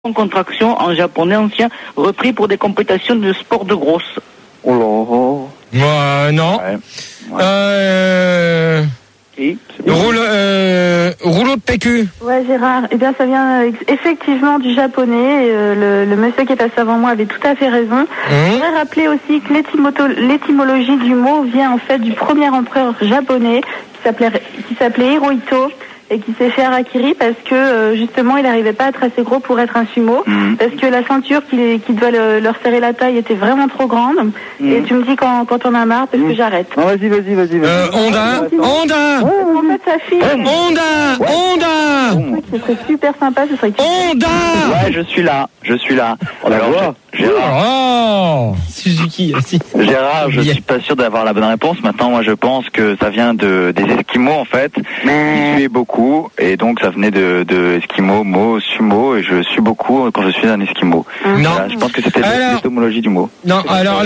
En contraction en japonais ancien, repris pour des compétitions de sport de grosse. Oh là. Non. Ouais. Rouleau de PQ. Ouais, Gérard. Eh bien, ça vient effectivement du japonais. Le monsieur qui est passé avant moi avait tout à fait raison. Je voudrais rappeler aussi que l'étymologie du mot vient en fait du premier empereur japonais qui s'appelait Hirohito et qui s'est fait harakiri parce que justement il n'arrivait pas à être assez gros pour être un sumo, parce que la ceinture qui doit leur serrer la taille était vraiment trop grande. Et tu me dis quand on a marre parce que j'arrête. Non, vas-y. Honda. En fait, sa fille. Honda. Ce serait super sympa, ce serait. Honda. Ouais, je suis là. On la voit. Oh, Suzuki, si. Gérard, je suis pas sûr d'avoir la bonne réponse. Maintenant, moi, je pense que ça vient des Esquimaux, en fait. Ils suaient beaucoup, et donc ça venait de Esquimaux, mot, sumo, et je suis beaucoup quand je suis un Esquimau. Non. Voilà, je pense que c'était l'étymologie du mot. Non, alors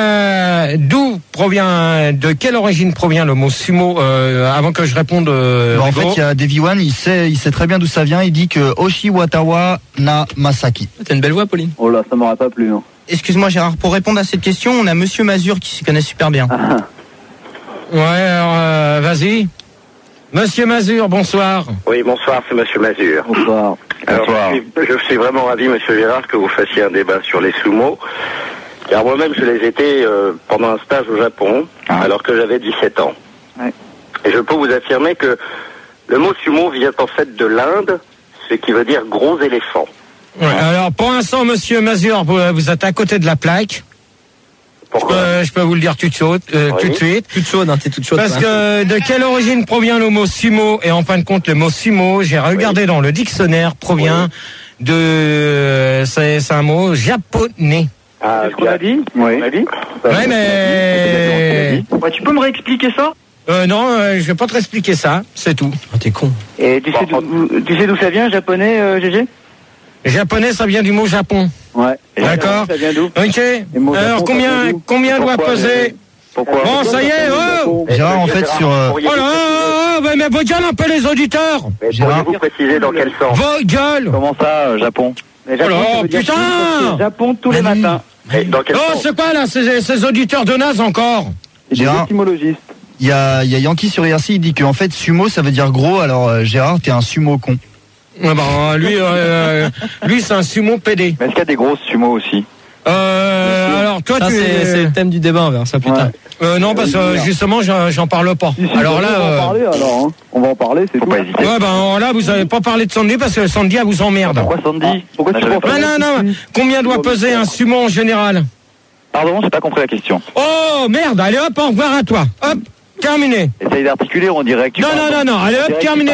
de quelle origine provient le mot sumo, avant que je réponde, en fait, il y a Davy One, il sait très bien d'où ça vient, il dit que Oshiwatawa na Masaki. T'as une belle voix, Pauline. Oh là, ça m'aurait pas plu, non. Excuse-moi, Gérard, pour répondre à cette question, on a Monsieur Mazur qui s'y connaît super bien. Ouais, alors, vas-y. Monsieur Mazur, bonsoir. Oui, bonsoir, c'est Monsieur Mazur. Bonsoir. Alors, je suis vraiment ravi, Monsieur Gérard, que vous fassiez un débat sur les sumo. Car moi-même, je les étais pendant un stage au Japon, alors que j'avais 17 ans. Ouais. Et je peux vous affirmer que le mot sumo vient en fait de l'Inde, ce qui veut dire gros éléphant. Ouais, alors, pour l'instant, Monsieur Mazur, vous êtes à côté de la plaque. Pourquoi Je peux vous le dire tout de suite. Toute chaude, hein, t'es toute chaude. Parce que de quelle origine provient le mot sumo? Et en fin de compte, le mot sumo, j'ai regardé dans le dictionnaire, provient c'est un mot japonais. Ah, C'est ce qu'on a dit? Oui. On a dit? Ouais, mais... Ouais, tu peux me réexpliquer ça? Non, je vais pas te réexpliquer ça, c'est tout. Oh, t'es con. Et tu sais d'où ça vient, japonais, GG? Japonais, ça vient du mot Japon. Ouais. D'accord. Ça vient d'où? Ok. Alors, combien doit peser? Pourquoi Bon, ça y est, Gérard, en fait, sur... Oh là, mais vos gueules un peu les auditeurs. Mais pourriez-vous préciser dans quel sens? Vos gueules. Comment ça, Japon? Mais Japon, Oh là, ça veut dire putain! c'est Japon tous les matins. Et dans quel Oh, sens? c'est quoi là, ces auditeurs de naze encore? Gérard, étymologiste. il y a Yankee sur IRC, il dit qu'en fait, sumo, ça veut dire gros, alors Gérard, t'es un sumo con. Ah bah, lui c'est un sumo PD. Mais est-ce qu'il y a des grosses sumo aussi? Alors toi Ça, c'est le thème du débat, on verra ça plus tard. non, parce que justement j'en parle pas. Alors là, on va en parler, alors. Hein. On va en parler, c'est Faut tout. pas hésiter. ouais, ben là vous avez pas parlé de Sandy parce que Sandy elle vous emmerde. Pourquoi Sandy? Pourquoi tu penses Non. Combien doit peser un sumo en général? Pardon, j'ai pas compris la question. Oh merde, allez hop, au revoir à toi. Hop, terminé. Essaye d'articuler, on dirait que tu parles. Non, allez hop, terminé.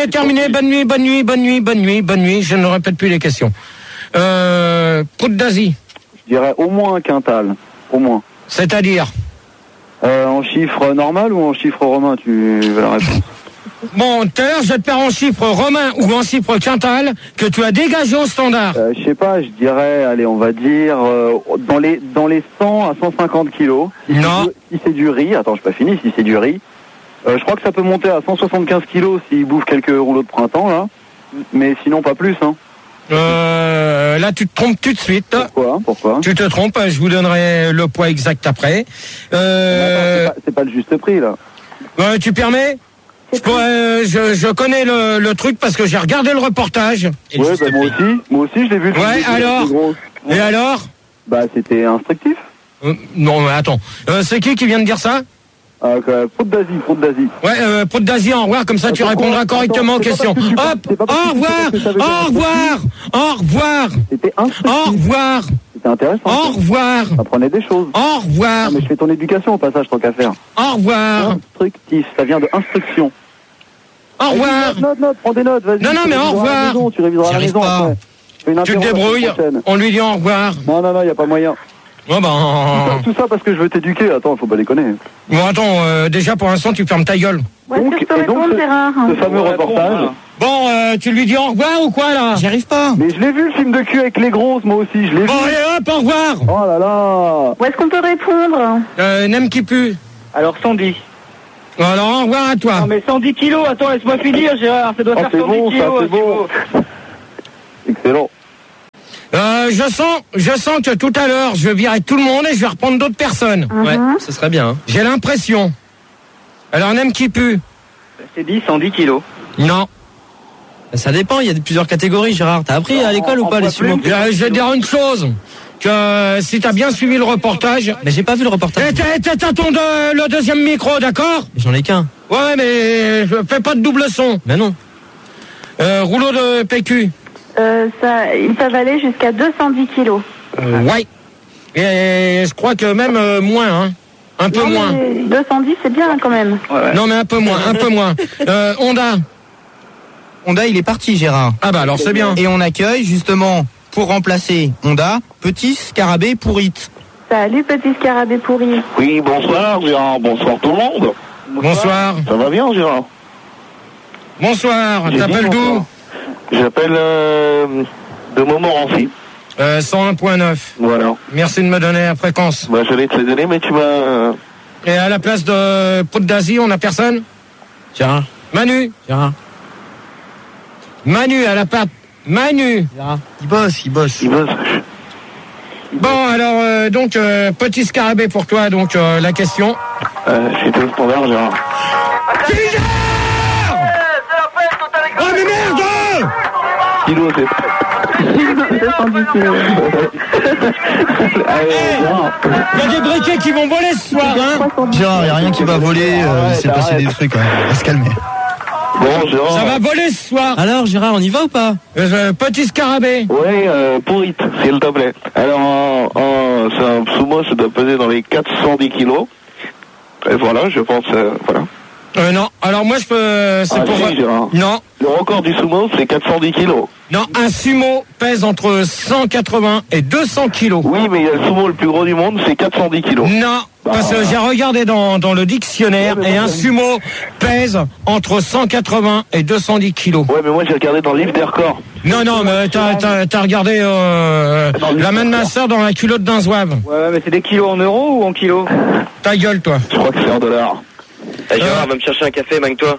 Bonne nuit, je ne répète plus les questions. Prout d'Asie. Je dirais au moins un quintal. Au moins. C'est-à-dire? En chiffre normal ou en chiffre romain, tu veux la réponse? Bon, tout à l'heure, je vais te faire en chiffre romain ou en chiffre quintal que tu as dégagé au standard. Je sais pas, je dirais, allez, on va dire dans les 100 à 150 kilos. Non. Si c'est du riz, attends, je pas fini, si c'est du riz. Je crois que ça peut monter à 175 kilos s'il bouffe quelques rouleaux de printemps, là. Mais sinon, pas plus, hein. Là, tu te trompes tout de suite. Pourquoi? Tu te trompes, je vous donnerai le poids exact après. C'est pas le juste prix, là. Tu permets? Je connais le truc parce que j'ai regardé le reportage. Ouais, bah, moi aussi, je l'ai vu. Ouais, alors? Et alors? Bah, c'était instructif. Non, mais attends. C'est qui vient de dire ça? Prout d'Asie. Ouais, Prout d'Asie, au revoir, comme ça tu répondras correctement aux questions. Hop, au revoir. C'était instructif. Au revoir. C'était intéressant. Au revoir. Apprenez des choses. Au revoir. Non, mais je fais ton éducation au passage, tant qu'à faire. Au revoir. Instructif, ça vient de instruction. Au revoir. Note, prends des notes, vas-y. Non, mais au revoir. Tu réviseras à la maison après. Tu te débrouilles, on lui dit au revoir. Non, y a pas moyen. Oh ben... Tout ça parce que je veux t'éduquer, attends, faut pas déconner. Bon, attends, déjà pour l'instant tu fermes ta gueule. Ouais, est-ce que je peux répondre, Gérard? Ce fameux reportage. Bon, tu lui dis au revoir ou quoi là? J'y arrive pas. Mais je l'ai vu le film de cul avec les grosses, moi aussi, je l'ai vu. Bon, allez hop, au revoir. Oh là là. Où est-ce qu'on peut répondre? N'aime qui pue. Alors 110. Alors au revoir à toi. Non mais 110 kilos, attends, laisse-moi finir, Gérard, ça doit faire C'est 110 bon, kilos. ça, c'est bon. Excellent. je sens que tout à l'heure, je vais virer tout le monde et je vais reprendre d'autres personnes. Ouais, ce serait bien. Hein. J'ai l'impression. Alors, un homme qui pue. C'est 110 kilos. Non. Ça dépend, il y a plusieurs catégories, Gérard. T'as appris à l'école ou pas les sumos? Je vais te dire une chose. Que si t'as bien suivi le reportage. Mais j'ai pas vu le reportage. T'as le deuxième micro, d'accord? J'en ai qu'un. Ouais, mais fais pas de double son. Mais non. Rouleau de PQ. Ils peuvent aller jusqu'à 210 kilos. Ouais. Et je crois que même moins, hein. Un peu moins. 210, c'est bien quand même. Ouais. Non, mais un peu moins. Honda. Honda, il est parti, Gérard. Ah bah alors c'est bien. Et on accueille justement, pour remplacer Honda, Petit Scarabée Pourrite. Salut, Petit Scarabée pourri. Oui, bonsoir Gérard, bonsoir tout le monde. Bonsoir. Ça va bien Gérard? Bonsoir. T'appelles d'où? J'appelle de Montmorency. 101.9. Voilà. Merci de me donner la fréquence. Bah, j'allais te la donner, mais tu m'as... Et à la place de Pout d'Asie, on a personne? Gérard. Manu. Gérard. Manu à la patte. Manu. Gérard. Il bosse. Bon, alors, donc, Petit Scarabée pour toi, donc, la question. C'était le standard, Gérard. Oh, mais merde! Kilo, c'est... 210 kilos. Il y a des briquets qui vont voler ce soir, hein? Gérard, il n'y a rien qui va voler, il s'est passé des trucs, hein. On va se calmer. Bon, Gérard... Ça va voler ce soir. Alors, Gérard, on y va ou pas? Petit Scarabée. Oui, pourrite, s'il te plaît. Alors, c'est un sumo, ça doit peser dans les 410 kilos. Et voilà, je pense, voilà. Non, alors moi je peux... C'est pour... Si, Gérard. Non. Le record du sumo, c'est 410 kilos. Non, un sumo pèse entre 180 et 200 kilos. Oui, mais le sumo le plus gros du monde, c'est 410 kilos. Non, parce que j'ai regardé dans le dictionnaire et un sumo pèse entre 180 et 210 kilos. Ouais, mais moi j'ai regardé dans le livre des records. Non, mais t'as regardé la main de ma soeur dans la culotte d'un zouave. Ouais, mais c'est des kilos en euros ou en kilos? Ta gueule, toi. Je crois que c'est en dollars. Gérard, va me chercher un café, manque-toi.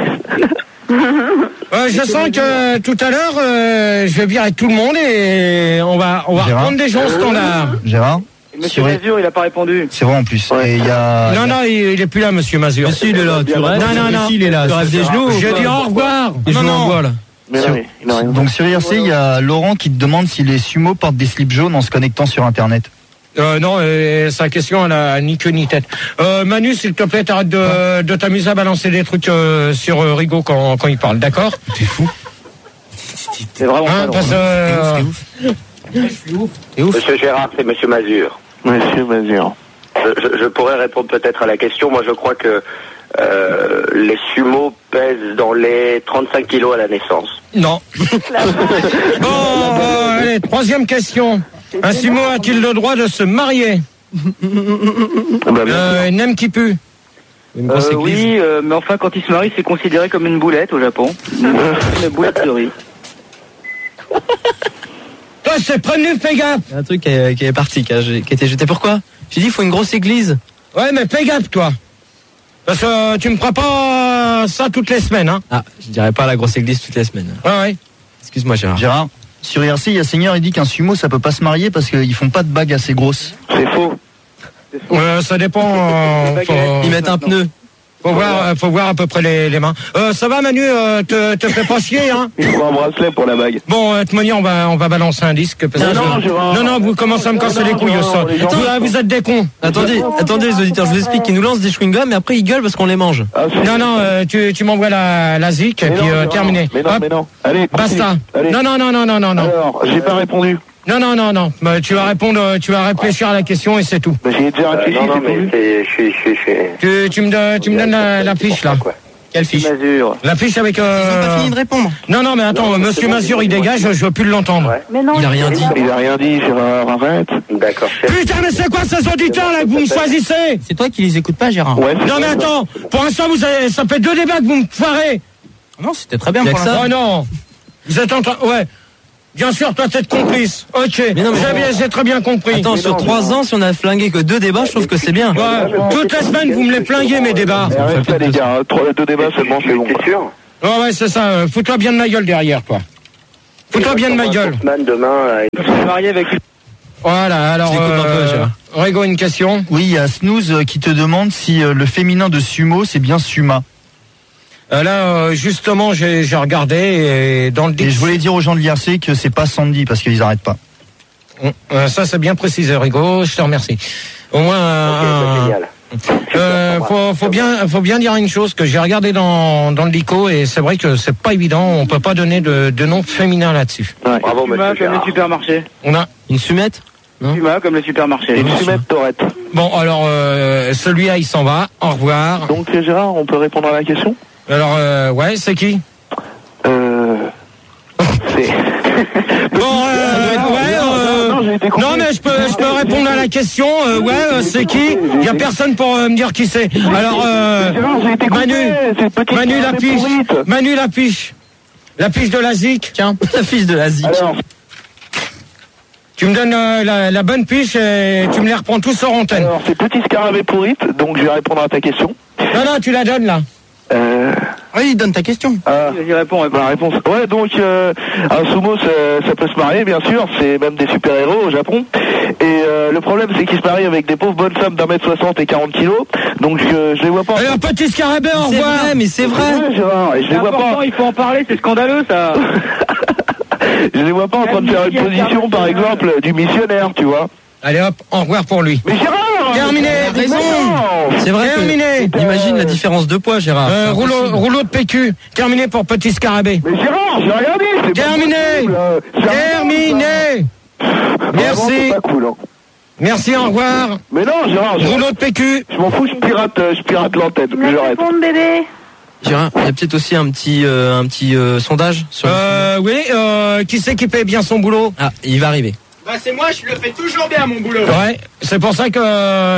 Je sens que tout à l'heure, je vais virer tout le monde et on va reprendre des gens au standard. Gérard? Monsieur Mazur, il a pas répondu. C'est vrai en plus. Ouais. Et il y a... Non, il est plus là, monsieur Mazur. Mais si, il est là, tu rêves. Non. Si, il est là. Tu rêves des genoux? J'ai dit au revoir. Des genoux en bois, là. Mais non, il a rien. Donc sur IRC, il y a Laurent qui te demande si les sumos portent des slips jaunes en se connectant sur Internet. Non, sa question, elle a ni queue ni tête. Manu, s'il te plaît, t'arrêtes de t'amuser à balancer des trucs sur Rigaud quand il parle, d'accord? T'es fou. C'est vraiment pas Parce C'est ouf. Monsieur Gérard, c'est Monsieur Mazur. Monsieur Mazur. Je pourrais répondre peut-être à la question. Moi, je crois que les sumos pèsent dans les 35 kilos à la naissance. Non. Bon, allez, troisième question. Un sumo a-t-il le droit de se marier? Une âme qui pue. oui, mais enfin, quand il se marie, c'est considéré comme une boulette au Japon. Une boulette de riz. Toi, c'est prévenu, fais gaffe. Il y a un truc qui est parti, qui a été jeté. Pourquoi? J'ai dit, il faut une grosse église. Ouais, mais fais gaffe, toi. Parce que tu me feras pas ça toutes les semaines, hein. Ah, je dirais pas à la grosse église toutes les semaines. Ouais. Excuse-moi, Gérard. Gérard, sur IRC, il y a Seigneur, il dit qu'un sumo, ça peut pas se marier parce qu'ils font pas de bagues assez grosses. C'est faux. Ça dépend. Ils mettent un pneu. Faut voir à peu près les mains. Ça va, Manu, te fais pas chier, hein? Il faut un bracelet pour la bague. Bon, de toute manière, on va balancer un disque. Parce que non, vous commencez à me casser les couilles. Vous êtes des cons. Attendez, les auditeurs, je vous explique qu'ils nous lancent des chewing-gums et après ils gueulent parce qu'on les mange. Non, tu m'envoies la zik et puis terminé. Mais non. Allez, basta. Allez. Non. Alors, j'ai pas répondu. Non. Bah, tu vas répondre, tu vas réfléchir à la question et c'est tout. Bah, j'ai déjà réfléchi. Non, mais Tu me donnes la fiche là. Quelle fiche? Mazur. La fiche avec. Ils ont pas fini de répondre. Non, mais attends, monsieur Mazur, il dégage, je veux plus l'entendre. Mais non, Il a rien dit. Il a rien dit, Gérard, arrête. D'accord, chef. Putain, mais c'est quoi ces auditeurs là que vous me choisissez? C'est toi qui les écoutes pas, Gérard. Ouais, Non, mais attends, pour l'instant, ça fait 2 débats que vous me foirez. Non, c'était très bien pour l'instant. Oh non. Vous êtes en train. Ouais. Bien sûr, toi, t'es complice. Ok. Mais non, mais j'ai très bien compris. Attends, sur 3 ans, si on a flingué que 2 débats, je trouve que c'est bien. Ouais, toutes les semaines, vous me les flinguez, mes débats. Arrête ça, les gars. 2 débats seulement, c'est bon. T'es sûr? Ouais, c'est ça. Fous-toi bien de ma gueule derrière, quoi. Fous-toi bien de ma gueule. Demain, Je suis marié avec une... Voilà, alors, Rigo, une question. Oui, il y a Snooze qui te demande si le féminin de sumo, c'est bien Suma. Là, justement, j'ai regardé et dans le Et je voulais dire aux gens de l'IRC que c'est pas Sandy parce qu'ils arrêtent pas. Ça, c'est bien précisé, Rigo. Je te remercie. Au moins, faut bien dire une chose que j'ai regardé dans le Lico et c'est vrai que c'est pas évident. On peut pas donner de nom féminin là-dessus. Ouais. Bravo, Suma, monsieur comme les Gérard. supermarchés. On a Une sumette? Suma, comme les supermarchés. Et une fumette Tourette. bon. Alors, celui-là, il s'en va. Au revoir. Donc Gérard, on peut répondre à la question? Alors, ouais, c'est qui? C'est... Non, mais je peux répondre à la question. C'est qui? Il y a personne pour me dire qui c'est. Alors, Manu la piche. La piche de la ZIC. Tiens, la fiche de la ZIC. Alors, Tu me donnes la bonne piche et tu me les reprends tous sur antenne. alors c'est Petit Scarabée pourrite, donc je vais répondre à ta question. Non, tu la donnes là. Oui, donne ta question. Vas-y, réponds. La réponse. Ouais, donc un sumo, ça peut se marier, bien sûr. C'est même des super-héros au Japon. Et le problème, c'est qu'ils se marient avec des pauvres bonnes femmes d'1m60 et 40 kilos. Donc je les vois pas. Alors, petit scarabée, au C'est revoir. vrai, mais c'est vrai. Ouais, Gérard, et je C'est les vois important, pas. il faut en parler, c'est scandaleux ça. Je les vois pas en train de faire une position, par exemple, du missionnaire, tu vois. Allez hop, au revoir pour lui. Mais Gérard, Terminé. Raison. non. C'est vrai Terminé. que, imagine la différence de poids, Gérard. C'est impossible. Rouleau de PQ. Terminé pour petit scarabée. Mais Gérard, j'ai regardé. C'est Terminé. pas possible. Terminé. Vraiment, Merci. c'est pas cool, hein. Merci, au revoir. Mais non, Gérard, Rouleau de PQ. je m'en fous, je pirate l'antenne. Tu me laisses J'arrête. répondre, bébé. Gérard, il y a peut-être aussi un petit sondage sur le Oui, qui c'est qui paye bien son boulot? Ah, il va arriver. Bah c'est moi, je le fais toujours bien mon boulot. Ouais, c'est pour ça que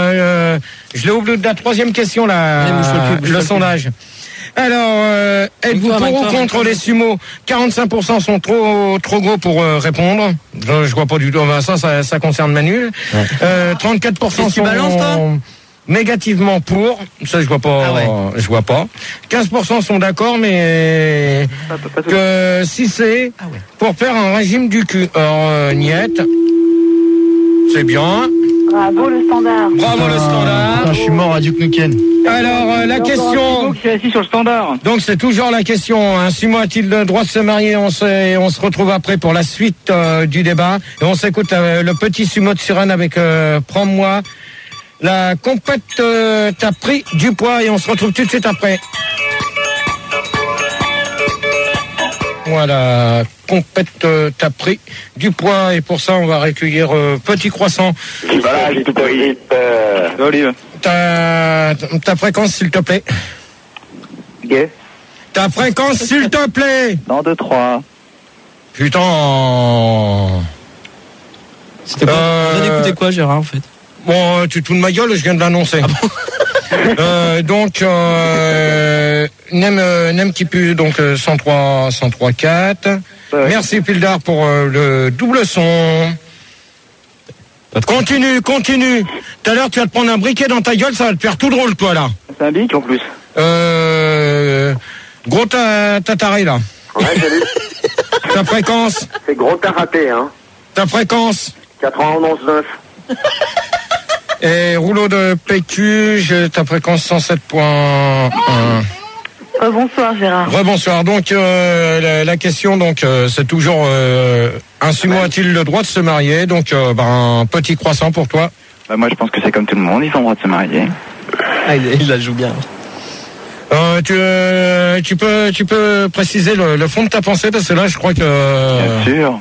je l'ai oublié de la troisième question là, Allez, bouge-toi le sondage. Alors, êtes-vous pour ou contre les sumos? 45% sont trop gros pour répondre. Je vois pas du tout. Ça concerne Manu. Ouais. 34% sont balances, toi négativement pour. Ça, je vois pas. Ah ouais. Je vois pas. 15% sont d'accord, mais que si c'est pour faire un régime du cul. Alors, niette. C'est bien. Bravo le standard. Bravo le standard. Putain, je suis mort à Duke Nukem. Alors, la question. Qui est assis sur le standard. Donc, c'est toujours la question. Un sumo a-t-il le droit de se marier? On se retrouve après pour la suite du débat. Et on s'écoute le petit sumo de Suren avec Prends-moi. La compète t'as pris du poids et on se retrouve tout de suite après. Voilà, compète t'as pris du poids et pour ça on va recueillir Petit Croissant. Voilà, j'ai tout pris. Olive. Ta fréquence s'il te plaît. Gay. Ta fréquence s'il te plaît. Non, 2, 3. Putain. C'était quoi Vous avez écouté quoi, Gérard, en fait? Bon, tu te fous de ma gueule, je viens de l'annoncer. Donc, Nem qui pue, donc 103.4. Ouais. Merci Pildar pour le double son. Continue. Tout à l'heure, tu vas te prendre un briquet dans ta gueule, ça va te faire tout drôle, toi, là. C'est un bic en plus. Gros tataré, là. Ouais, salut. Ta fréquence. C'est gros t'as raté, hein. Ta fréquence. 91.9. Et rouleau de PQ, j'ai ta fréquence 107.1. Bonsoir Gérard. Rebonsoir. Donc la question, donc c'est toujours un sumo a-t-il le droit de se marier? Donc un Petit Croissant pour toi. Bah, moi je pense que c'est comme tout le monde, ils ont le droit de se marier. Ah, il la joue bien. Tu peux préciser le fond de ta pensée parce que là je crois que. Bien sûr.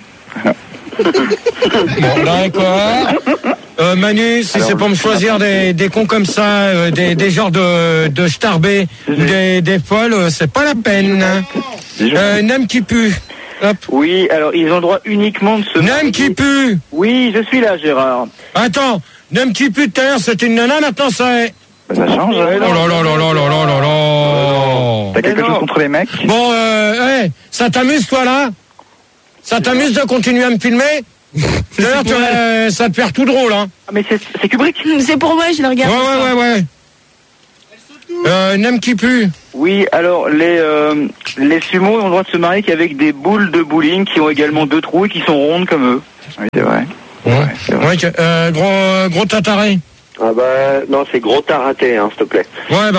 Bon, d'accord. Manu, si c'est pour me choisir des cons comme ça, des genres de starbés ou des folles, c'est pas la peine. Nem qui pue. Hop. Oui, alors ils ont le droit uniquement de se... Nem qui pue. Oui, je suis là, Gérard. Attends, Nem qui pue tout à l'heure, c'était une nana, maintenant c'est... Ça change. Oh là là là là là là là là. T'as quelque chose contre les mecs? Bon, ça t'amuse toi là? Ça t'amuse de continuer à me filmer? D'ailleurs, ça te fait tout drôle, hein. Ah, mais c'est Kubrick. C'est pour moi, je le regarde. Ouais. N'aime qui pue. Oui, alors les sumos ont le droit de se marier qu'avec des boules de bowling qui ont également 2 trous et qui sont rondes comme eux. Oui, c'est vrai. Gros tataré. Ah bah non, c'est gros taraté, s'il te plaît. Ouais,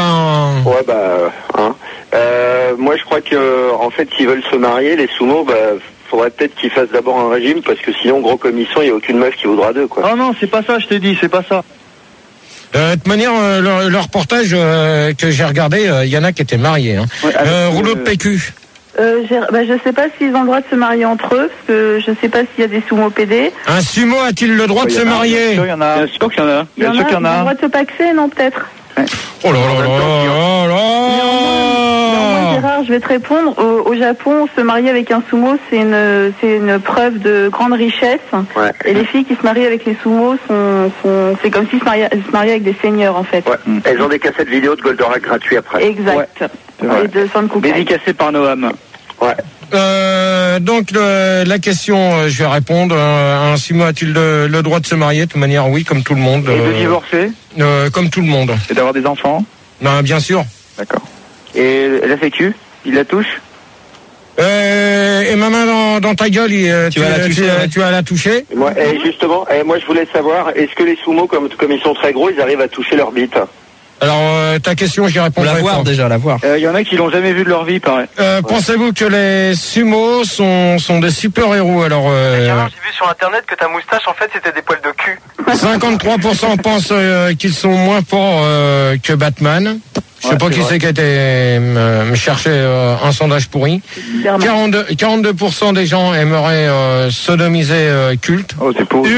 moi je crois que en fait s'ils veulent se marier, les sumos, faudrait peut-être qu'ils fassent d'abord un régime parce que sinon gros comme ils sont, il n'y a aucune meuf qui voudra d'eux quoi. Oh non, c'est pas ça, je t'ai dit, c'est pas ça. De toute manière, le reportage que j'ai regardé, il y en a qui étaient mariés. Rouleau de PQ. Je sais pas s'ils ont le droit de se marier entre eux, parce que je sais pas s'il y a des sumo PD. Un sumo a-t-il le droit de se marier? Bien sûr qu'il y en a. Bien sûr qu'il y en a. Bien sûr qu'il y en a. Ils ont le droit de se paxer, non, peut-être? Oh là là là là. Gérard, je vais te répondre. Au Japon, se marier avec un sumo, c'est une preuve de grande richesse. Ouais. Et les filles qui se marient avec les sumos c'est comme s'ils se mariaient avec des seigneurs, en fait. Ouais. Elles ont des cassettes vidéo de Goldorak gratuits après. Exact. Et de Sankukai. Dédicacé par Noam. Ouais. Donc la question, je vais répondre. Un sumo a-t-il le droit de se marier? De toute manière, oui, comme tout le monde. Et de divorcer? Comme tout le monde. Et d'avoir des enfants? Ben, bien sûr. D'accord. Et la sécu? Il la touche? Et ma main dans ta gueule, tu vas la toucher. Moi, justement, moi je voulais savoir, est-ce que les sumos, comme ils sont très gros, ils arrivent à toucher leur bite? Alors, ta question, j'y répondrai. La voir. Il y en a qui l'ont jamais vu de leur vie, pareil. Pensez-vous que les sumos sont des super-héros? Alors, Gérard, j'ai vu sur internet que ta moustache, en fait, c'était des poils de cul. 53% pensent qu'ils sont moins forts que Batman. Je sais pas qui c'est qui a été me chercher un sondage pourri. 42% des gens aimeraient sodomiser culte. Oh, c'est pourri.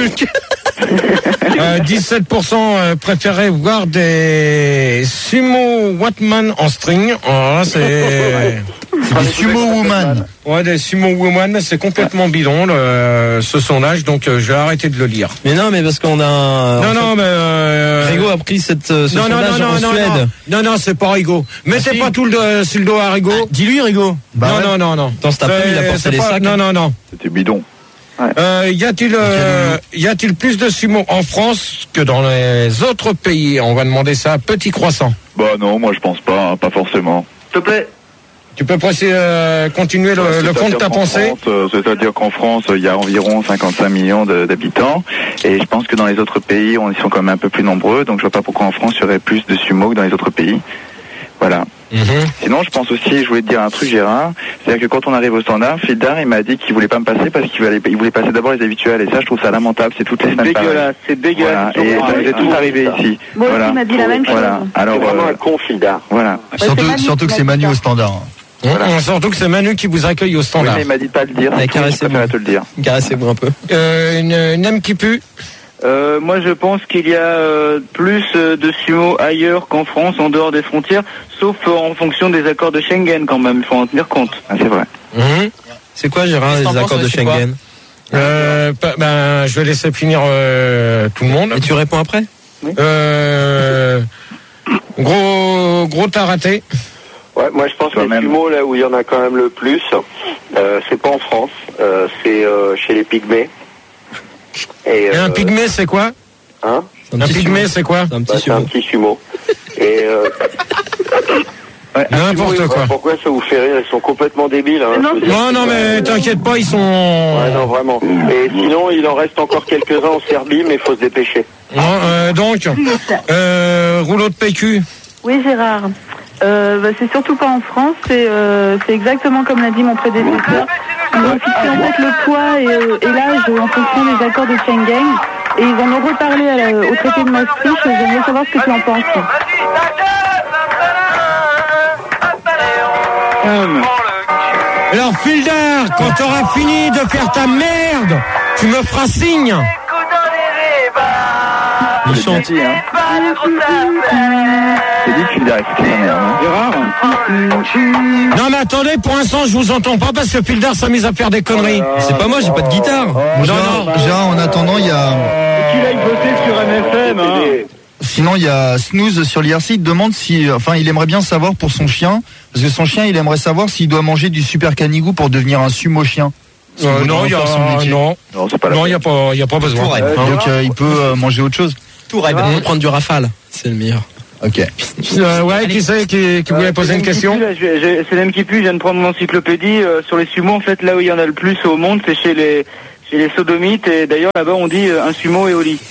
17% préféraient voir des sumo Watman en string. Oh, là, c'est des sumo woman. Ouais, des sumo woman, c'est complètement bidon ce sondage, donc je vais arrêter de le lire. Mais non, mais parce qu'on a Rigo a pris ce sondage en Suède. Non, c'est pas Rigo. Mettez pas tout sur le dos à Rigo. Dis-lui Rigo. Non. Dans cet après, il a porté les sacs. Non. C'était bidon. Y a-t-il plus de sumo en France que dans les autres pays? On va demander ça à Petit Croissant. Bah non, moi je pense pas, pas forcément. S'il te plaît. Tu peux continuer le fond de ta pensée? C'est-à-dire qu'en France, il y a environ 55 millions d'habitants, et je pense que dans les autres pays, ils sont quand même un peu plus nombreux, donc je vois pas pourquoi en France, il y aurait plus de sumo que dans les autres pays. Voilà. Sinon, je pense aussi, je voulais te dire un truc, Gérard, c'est-à-dire que quand on arrive au standard, Fildar, il m'a dit qu'il voulait pas me passer parce qu'il voulait passer d'abord les habituels, et ça, je trouve ça lamentable, c'est toutes les semaines pareil. C'est dégueulasse. Voilà. Et ça nous est tous arrivé ici. Moi aussi, il m'a dit la même chose. Alors, c'est vraiment un con, Fildar. Voilà. Surtout que c'est Manu au standard. Voilà. Surtout que c'est Manu qui vous accueille au standard. Oui, mais il m'a dit de pas le dire. Je préfère te le dire. Caressez-moi un peu. Une âme qui pue. Moi, je pense qu'il y a plus de sumo ailleurs qu'en France, en dehors des frontières, sauf en fonction des accords de Schengen quand même. Il faut en tenir compte. Ah, c'est vrai. C'est quoi, Gérard, les accords de Schengen? Je vais laisser finir tout le monde. Et tu réponds après? Oui. Gros taraté. Ouais, moi je pense que les sumo, là où il y en a quand même le plus, c'est pas en France, c'est chez les pygmées. Et un pygmée, c'est quoi? Hein? Un pygmée, c'est quoi? C'est un petit sumo. Et n'importe quoi. Pourquoi ça vous fait rire? Ils sont complètement débiles. Hein, non, mais t'inquiète pas, ils sont... Ouais, non, vraiment. Et sinon, il en reste encore quelques-uns en Serbie, mais il faut se dépêcher. Donc, rouleau de PQ. Oui, Gérard. C'est surtout pas en France, c'est exactement comme l'a dit mon prédécesseur. Ils ont fixé en fait le poids et l'âge en fonction des accords de Schengen. Et ils en ont reparlé au traité de Maastricht. J'aimerais savoir ce que tu en penses. Alors, Fildar, quand t'auras fini de faire ta merde, tu me feras signe. Ils sont gentils, hein. C'est dit que Fildar est sa merde, hein. Non mais attendez, pour l'instant je vous entends pas parce que Fildar s'amuse à faire des conneries. C'est pas moi, j'ai pas de guitare. Gérard, en attendant, il y a... Qu'il aille voter sur MFM, hein. Sinon, il y a Snooze sur l'IRC, il demande il aimerait bien savoir pour son chien, parce que son chien, il aimerait savoir s'il doit manger du super canigou pour devenir un sumo chien. Non, il y a pas besoin. Donc il peut manger autre chose. Tout rêve, prendre du rafale, c'est le meilleur. Ok. Ouais, qui c'est qui voulait poser une question? C'est l'homme qui pue, je viens de prendre mon encyclopédie. Sur les sumos, en fait, là où il y en a le plus au monde, c'est chez les sodomites. Et d'ailleurs, là-bas, on dit un sumo est au lit.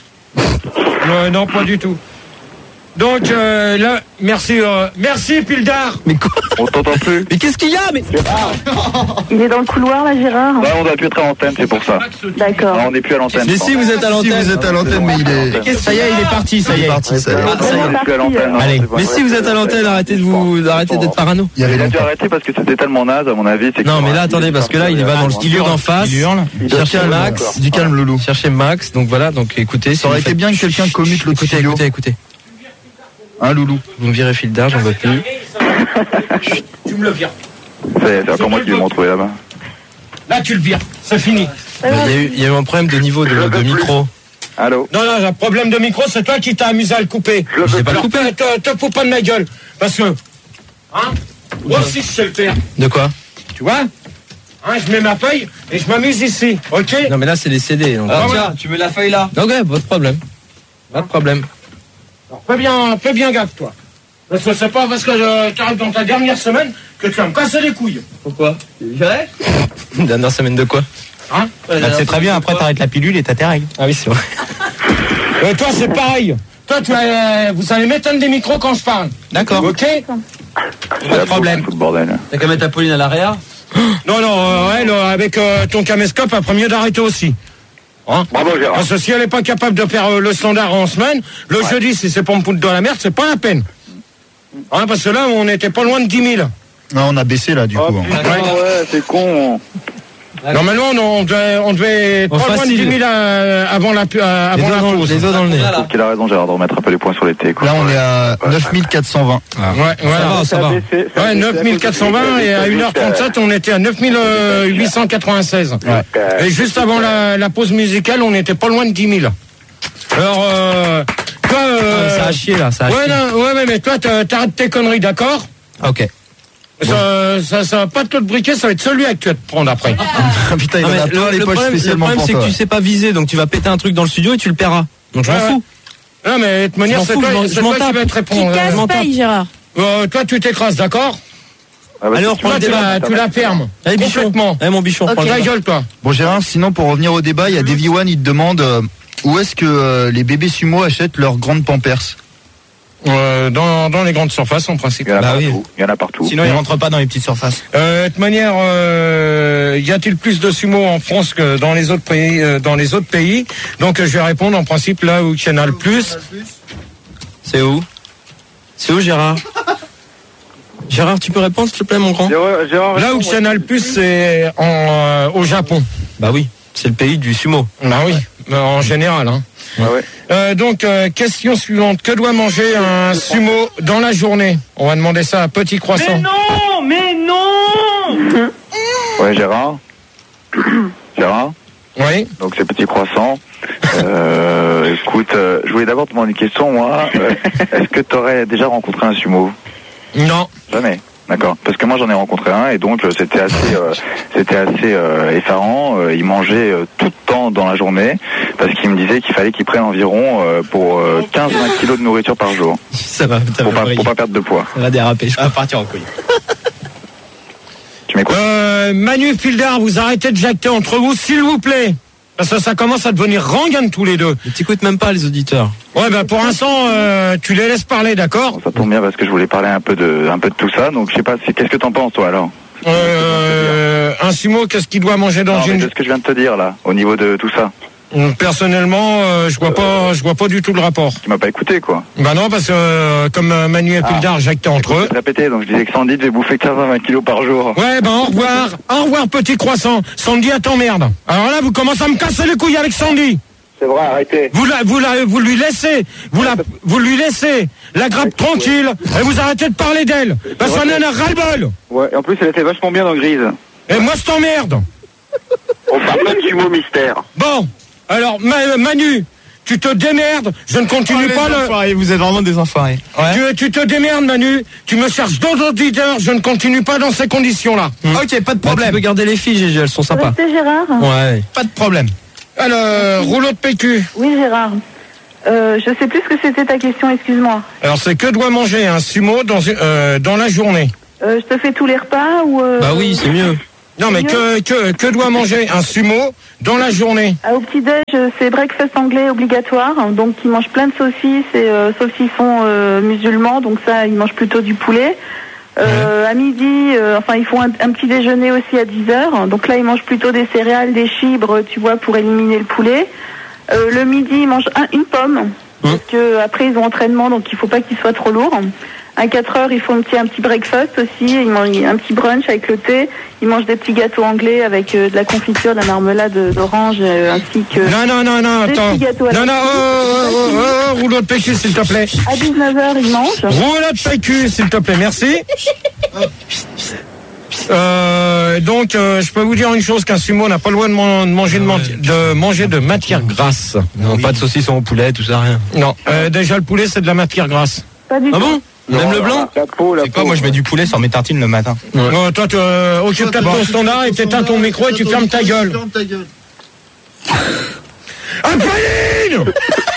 Non, pas du tout. Donc là, merci Pildar. Mais quoi? On t'entend plus. Mais qu'est-ce qu'il y a? Mais Il est dans le couloir là, Gérard. Ouais, on doit plus être à l'antenne, c'est pour ça. D'accord. Non, on n'est plus à l'antenne. Mais si vous êtes à l'antenne. Si vous êtes à l'antenne, mais il est. Ça y est, il est parti, ça y est. On n'est plus à l'antenne. Allez. Mais si vous êtes à l'antenne, arrêtez d'être parano. Il a dû arrêter parce que c'était tellement naze, à mon avis. Non, mais là, attendez, parce que là, il va dans le studio d'en face. Il hurle. Cherchez Max. Du calme, Loulou. Cherchez Max. Donc voilà, donc écoutez. Ça aurait été bien que quelqu'un commute le studio. Écoutez. Hein, Loulou? Vous me virez Fildar, j'en veux plus. Tu me le vires. C'est encore moi qui vais m'en trouver là-bas. Là, tu le vires. C'est fini. Il y a eu un problème de niveau de micro. Allô? Non, j'ai un problème de micro, c'est toi qui t'as amusé à le couper. Je l'ai pas coupé. Te fous pas de ma gueule. Parce que, moi aussi, je sais le faire. De quoi? Tu vois? Je mets ma feuille et je m'amuse ici, ok? Non, mais là, c'est les CD. Donc... Alors tiens, tu mets la feuille là. Ok, pas de problème. Pas de problème. Alors, fais bien gaffe, toi. Parce que c'est pas parce que tu arrives dans ta dernière semaine que tu vas me casser les couilles. Pourquoi? J'irai? Dernière semaine de quoi? C'est très bien, après t'arrêtes la pilule et t'as tes règles. Ah oui, c'est vrai. Et toi, c'est pareil. Toi, vous allez m'éteindre des micros quand je parle. D'accord. Ok? Pas de problème. Bordel. T'as qu'à mettre Apolline à l'arrière? Non, avec ton caméscope, après mieux d'arrêter aussi. Bravo, Gérard. Parce que si elle n'est pas capable de faire le standard en semaine, le jeudi, si c'est pour me foutre dans la merde, c'est pas la peine. Parce que là, on était pas loin de 10 000. Non, on a baissé là, du coup. Ouais, c'est con. Normalement, on devait être pas loin de 10 000 avant la pause. Les os dans le nez. Je trouve qu'il a raison, Gérard, de remettre un peu les points sur les T. Là, on est à 9420. Ça va. Ouais, 9420 et à 1h37, on était à 9896. Et juste avant la pause musicale, on était pas loin de 10 000. Alors, toi... ça a chié, là, ça a chié. Ouais, mais toi, t'arrêtes tes conneries, d'accord? Ok. Ça va pas te le briquet, ça va être celui que tu vas te prendre après. Putain, il en a plein les poches spécialement pour toi. Le problème, c'est que tu sais pas viser, donc tu vas péter un truc dans le studio et tu le paieras. Donc je m'en fous. Non, mais de toute manière, c'est toi qui vas te répondre. Qui casse-paille, Gérard. Toi, tu t'écrases, d'accord? Alors, toi, tu la fermes. Allez, bichon. Complètement. Mon bichon, prends la gueule, toi. Bon, Gérard, sinon, pour revenir au débat, il y a Davy One, il te demande où est-ce que les bébés sumo achètent leurs grandes pampers? Dans les grandes surfaces, en principe. Il y en a partout. Sinon, ils rentrent pas dans les petites surfaces. De toute manière, y a-t-il plus de sumo en France que dans les autres pays? Donc, je vais répondre en principe là où il y en a le plus. C'est où? Gérard? Gérard, tu peux répondre, s'il te plaît, mon grand? Là où il y en a le plus, c'est au Japon. Bah oui, c'est le pays du sumo. Bah oui, en général, donc, question suivante. Que doit manger un sumo dans la journée? On va demander ça à Petit Croissant. Mais non Ouais, Gérard. Oui. Donc, c'est Petit Croissant. Écoute, je voulais d'abord te demander une question, moi. Est-ce que tu aurais déjà rencontré un sumo? Non. Jamais. D'accord. Parce que moi j'en ai rencontré un et donc c'était assez effarant. Il mangeait tout le temps dans la journée parce qu'il me disait qu'il fallait qu'il prenne environ pour 15-20 kilos de nourriture par jour. Ça va, pour pas perdre de poids. Ça va déraper. Je vais partir en couille. Tu m'écoutes? Manu, Fildar, vous arrêtez de jacter entre vous, s'il vous plaît. Parce que ça commence à devenir rengaine tous les deux. Mais t'écoutes même pas les auditeurs. Ouais, pour l'instant, tu les laisses parler, d'accord? Ça tombe bien parce que je voulais parler un peu de tout ça. Donc je sais pas, qu'est-ce que t'en penses toi alors? Un sumo, qu'est-ce qu'il doit manger dans une... C'est ce que je viens de te dire là, au niveau de tout ça. Personnellement, je vois pas du tout le rapport. Tu m'as pas écouté quoi? Bah non, parce que comme Manu et Pildar jactaient entre eux. Je répétais, donc je disais que Sandy devait bouffer 15-20 kilos par jour. Ouais, au revoir Petit Croissant. Sandy, elle t'emmerde. Alors là, vous commencez à me casser les couilles avec Sandy. C'est vrai, arrêtez. Vous lui laissez la grappe tranquille et vous arrêtez de parler d'elle. Parce qu'on en a ras-le-bol. Ouais, et en plus elle était vachement bien dans Grise. Et moi je t'emmerde. On parle pas de sumo mystère. Bon, alors Manu, tu te démerdes, je ne continue pas le... Vous êtes vraiment des enfoirés. Ouais. Tu te démerdes Manu, tu me cherches d'autres auditeurs, je ne continue pas dans ces conditions-là. Ok, pas de problème. Tu peux garder les filles, Gégé, elles sont sympas. Restez Gérard. Ouais. Pas de problème. Alors, rouleau de PQ. Oui Gérard. Je sais plus ce que c'était ta question, excuse-moi. Alors, c'est que doit manger un sumo dans la journée? Je te fais tous les repas ou... Bah oui, c'est mieux. Non, mais que doit manger un sumo dans la journée? Au petit-déj, c'est breakfast anglais obligatoire. Donc, ils mangent plein de saucisses, et, sauf s'ils sont musulmans. Donc ça, ils mangent plutôt du poulet. À midi, ils font un petit déjeuner aussi à 10h. Donc là, ils mangent plutôt des céréales, des fibres, tu vois, pour éliminer le poulet. Le midi, ils mangent une pomme. Parce que après, ils ont entraînement, donc il faut pas qu'ils soient trop lourds. À 4h, ils font un petit breakfast aussi. Ils mangent un petit brunch avec le thé. Ils mangent des petits gâteaux anglais avec de la confiture, de la marmelade d'orange, ainsi que... Non, attends. Petits gâteaux à la rouleau de PQ, s'il te plaît. À 19h, ils mangent. Rouleau de PQ, s'il te plaît, merci. Donc, je peux vous dire une chose, qu'un sumo n'a pas le droit de manger de matière grasse. Non, pas de saucisson au poulet, tout ça, rien. Non, déjà le poulet, c'est de la matière grasse. Pas du tout. Ah bon? Même le blanc? C'est quoi, moi je mets du poulet sur mes tartines le matin. Ouais. Toi, tu occupe ton standard et t'éteins ton micro et tu fermes ta gueule. Pauline!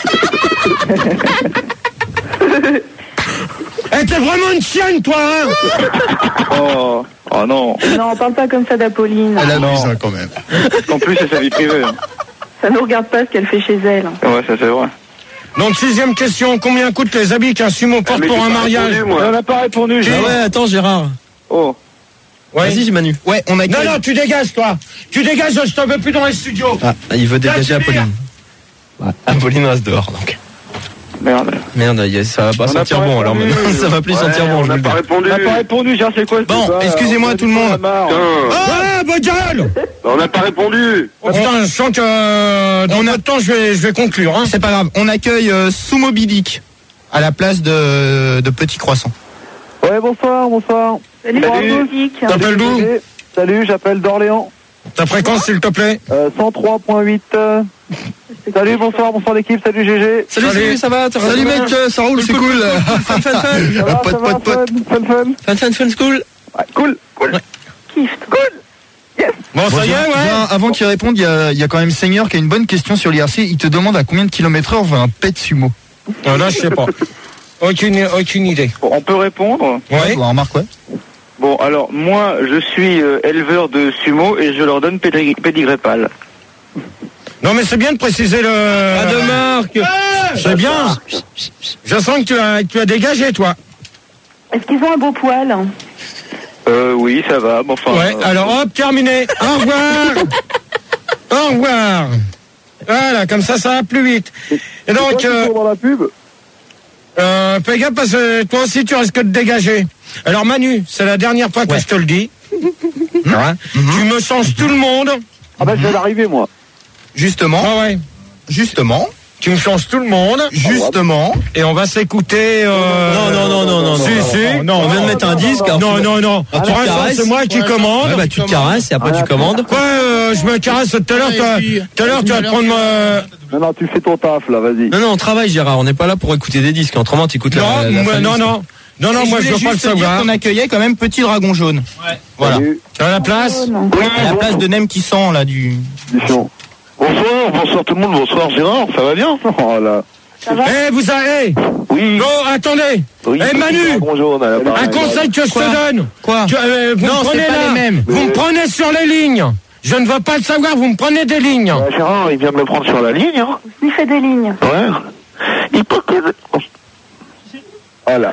T'es vraiment une chienne, toi, hein? Oh non. Non, on parle pas comme ça d'Apolline. Elle abuse quand même. En plus, c'est sa vie privée. Ça nous regarde pas ce qu'elle fait chez elle. Ouais, ça c'est vrai. Donc, 6e question, combien coûtent les habits qu'un sumo porte pour un mariage? On n'a pas répondu. Ah ouais, attends, Gérard. Oh. Ouais. Vas-y, Manu. Ouais, on a... Non, tu dégages, toi. Tu dégages, je t'en veux plus dans les studios. Ah, il veut dégager Apolline. Ouais, Apolline reste dehors, donc. Merde, ça va pas sentir bon, alors maintenant, ça va plus sentir bon, je vous le dis. On n'a pas répondu, c'est quoi? Bon, excusez-moi tout le monde. Ah, bonne gueule! On n'a pas répondu. Oh putain, je sens que dans notre temps, je vais conclure. Hein. C'est pas grave, on accueille Sumo Bidic à la place de Petit Croissant. Ouais, bonsoir. Salut, Musique. T'appelles d'où? Salut, j'appelle d'Orléans. Ta fréquence, s'il te plaît? 103.8. Salut, bonsoir l'équipe, salut GG. Salut, ça va? Salut mec, ça roule, c'est cool. Fun. Fun, cool. Ouais, cool. Kiff. Cool. Yes. Bon, ça y est, ouais. Avant qu'il réponde, il y a quand même Seigneur qui a une bonne question sur l'IRC. Il te demande à combien de kilomètres/heure va un pet sumo. Là, je sais pas. Aucune idée. Bon, on peut répondre? Ouais. Remarque, ouais. Bon, alors, moi, je suis éleveur de sumo et je leur donne pédigré pâle. Non, mais c'est bien de préciser le... Pas de marque. C'est bien. Je sens que tu as dégagé, toi. Est-ce qu'ils ont un beau poil? Oui, ça va, bon, enfin... Ouais, alors hop, terminé. Au revoir. Au revoir. Voilà, comme ça va plus vite. Et donc... dans la pub. Fais gaffe parce que toi aussi tu risques de dégager. Alors Manu, c'est la dernière fois que je te le dis. Tu me changes tout le monde. Ah bah je viens d'arriver moi. Justement. Ah ouais. Justement. Tu me changes tout le monde. Justement. Et on va s'écouter. Non. Si. Non, on vient de mettre un disque. Non. Pour l'instant, c'est moi qui commande. Ouais, bah tu te caresses et après tu commandes. Quoi, je me caresse tout à l'heure. Tout à l'heure, tu vas te prendre ma... Non, tu fais ton taf là, vas-y. Non, on travaille, Gérard. On n'est pas là pour écouter des disques. Autrement, tu écoutes la Non, moi je veux pas le savoir. On accueillait quand même Petit Dragon Jaune. Ouais. Voilà. À la place. À la place de Nem qui sent là du. Bonsoir tout le monde, bonsoir Gérard, ça va bien? Oh là. Vous avez... Oui. Non, attendez. Oui, Manu, bonjour, un conseil que je te donne. Quoi? Vous me prenez là. Les mêmes. Vous me prenez sur les lignes. Je ne veux pas le savoir, vous me prenez des lignes. Gérard, il vient de me prendre sur la ligne. Hein. Il fait des lignes. Ouais. Il peut que... Voilà.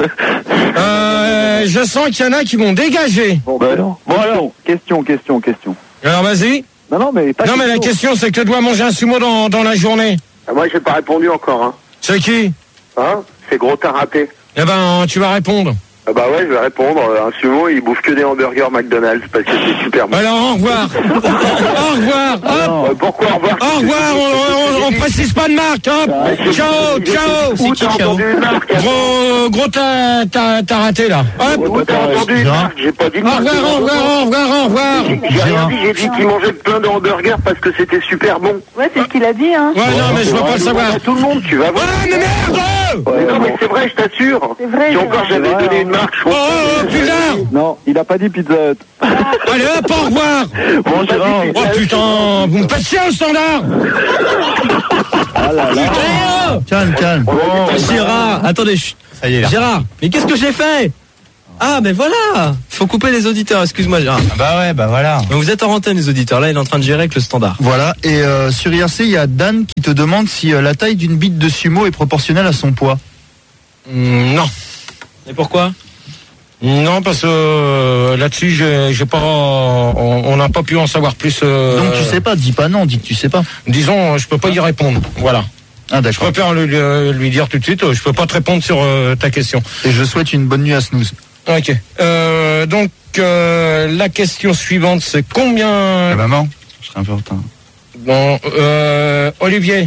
Je sens qu'il y en a qui vont dégager. Bon alors, question. Alors vas-y. Non, mais la question c'est que doit manger un sumo dans la journée. Moi, j'ai pas répondu encore. Hein. C'est qui? C'est gros tarapé. Eh ben, tu vas répondre. Ah bah ouais, je vais répondre. Un sumo, il bouffe que des hamburgers McDonald's parce que c'est super bon. Alors, au revoir. Au revoir. Hop. Pourquoi au revoir? Au revoir, on précise pas de marque. Hop. Ciao. C'est qui, ciao? Gros, t'as raté là. Hop. T'as entendu une marque? J'ai pas dit de marque. Au revoir. J'ai dit qu'il mangeait plein de hamburgers parce que c'était super bon. Ouais, c'est ce qu'il a dit, hein. Ouais, non, mais je veux pas le savoir. Tout le monde, tu vas voir. Ouais, mais merde! Non, mais c'est vrai, je t'assure. C'est vrai. Si encore j'avais donné une marque, je putain! Non, il a pas dit Pizza Hut. Allez hop, au revoir! Bon, Gérard. Oh putain, vous me faites chier au standard! Ah là là. Oh, calme. Gérard, attendez, Ça y est, là. Gérard, mais qu'est-ce que j'ai fait? Ah, mais voilà! Faut couper les auditeurs, excuse-moi, Gérard. Bah ouais, bah voilà. Donc vous êtes en antenne, les auditeurs. Là, il est en train de gérer avec le standard. Voilà, et sur IRC, il y a Dan qui te demande si la taille d'une bite de sumo est proportionnelle à son poids. Non. Et pourquoi? Non, parce que là-dessus, j'ai pas, on n'a pas pu en savoir plus. Donc tu sais pas, dis pas non, dis que tu sais pas. Disons, je peux pas y répondre. Voilà. Ah Je d'accord. préfère lui dire tout de suite, je peux pas te répondre sur ta question. Et je souhaite une bonne nuit à Snooze. Ok. Donc, la question suivante, c'est combien... Maman, je serai un peu en retard. Bon, Olivier.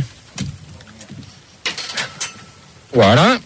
Voilà.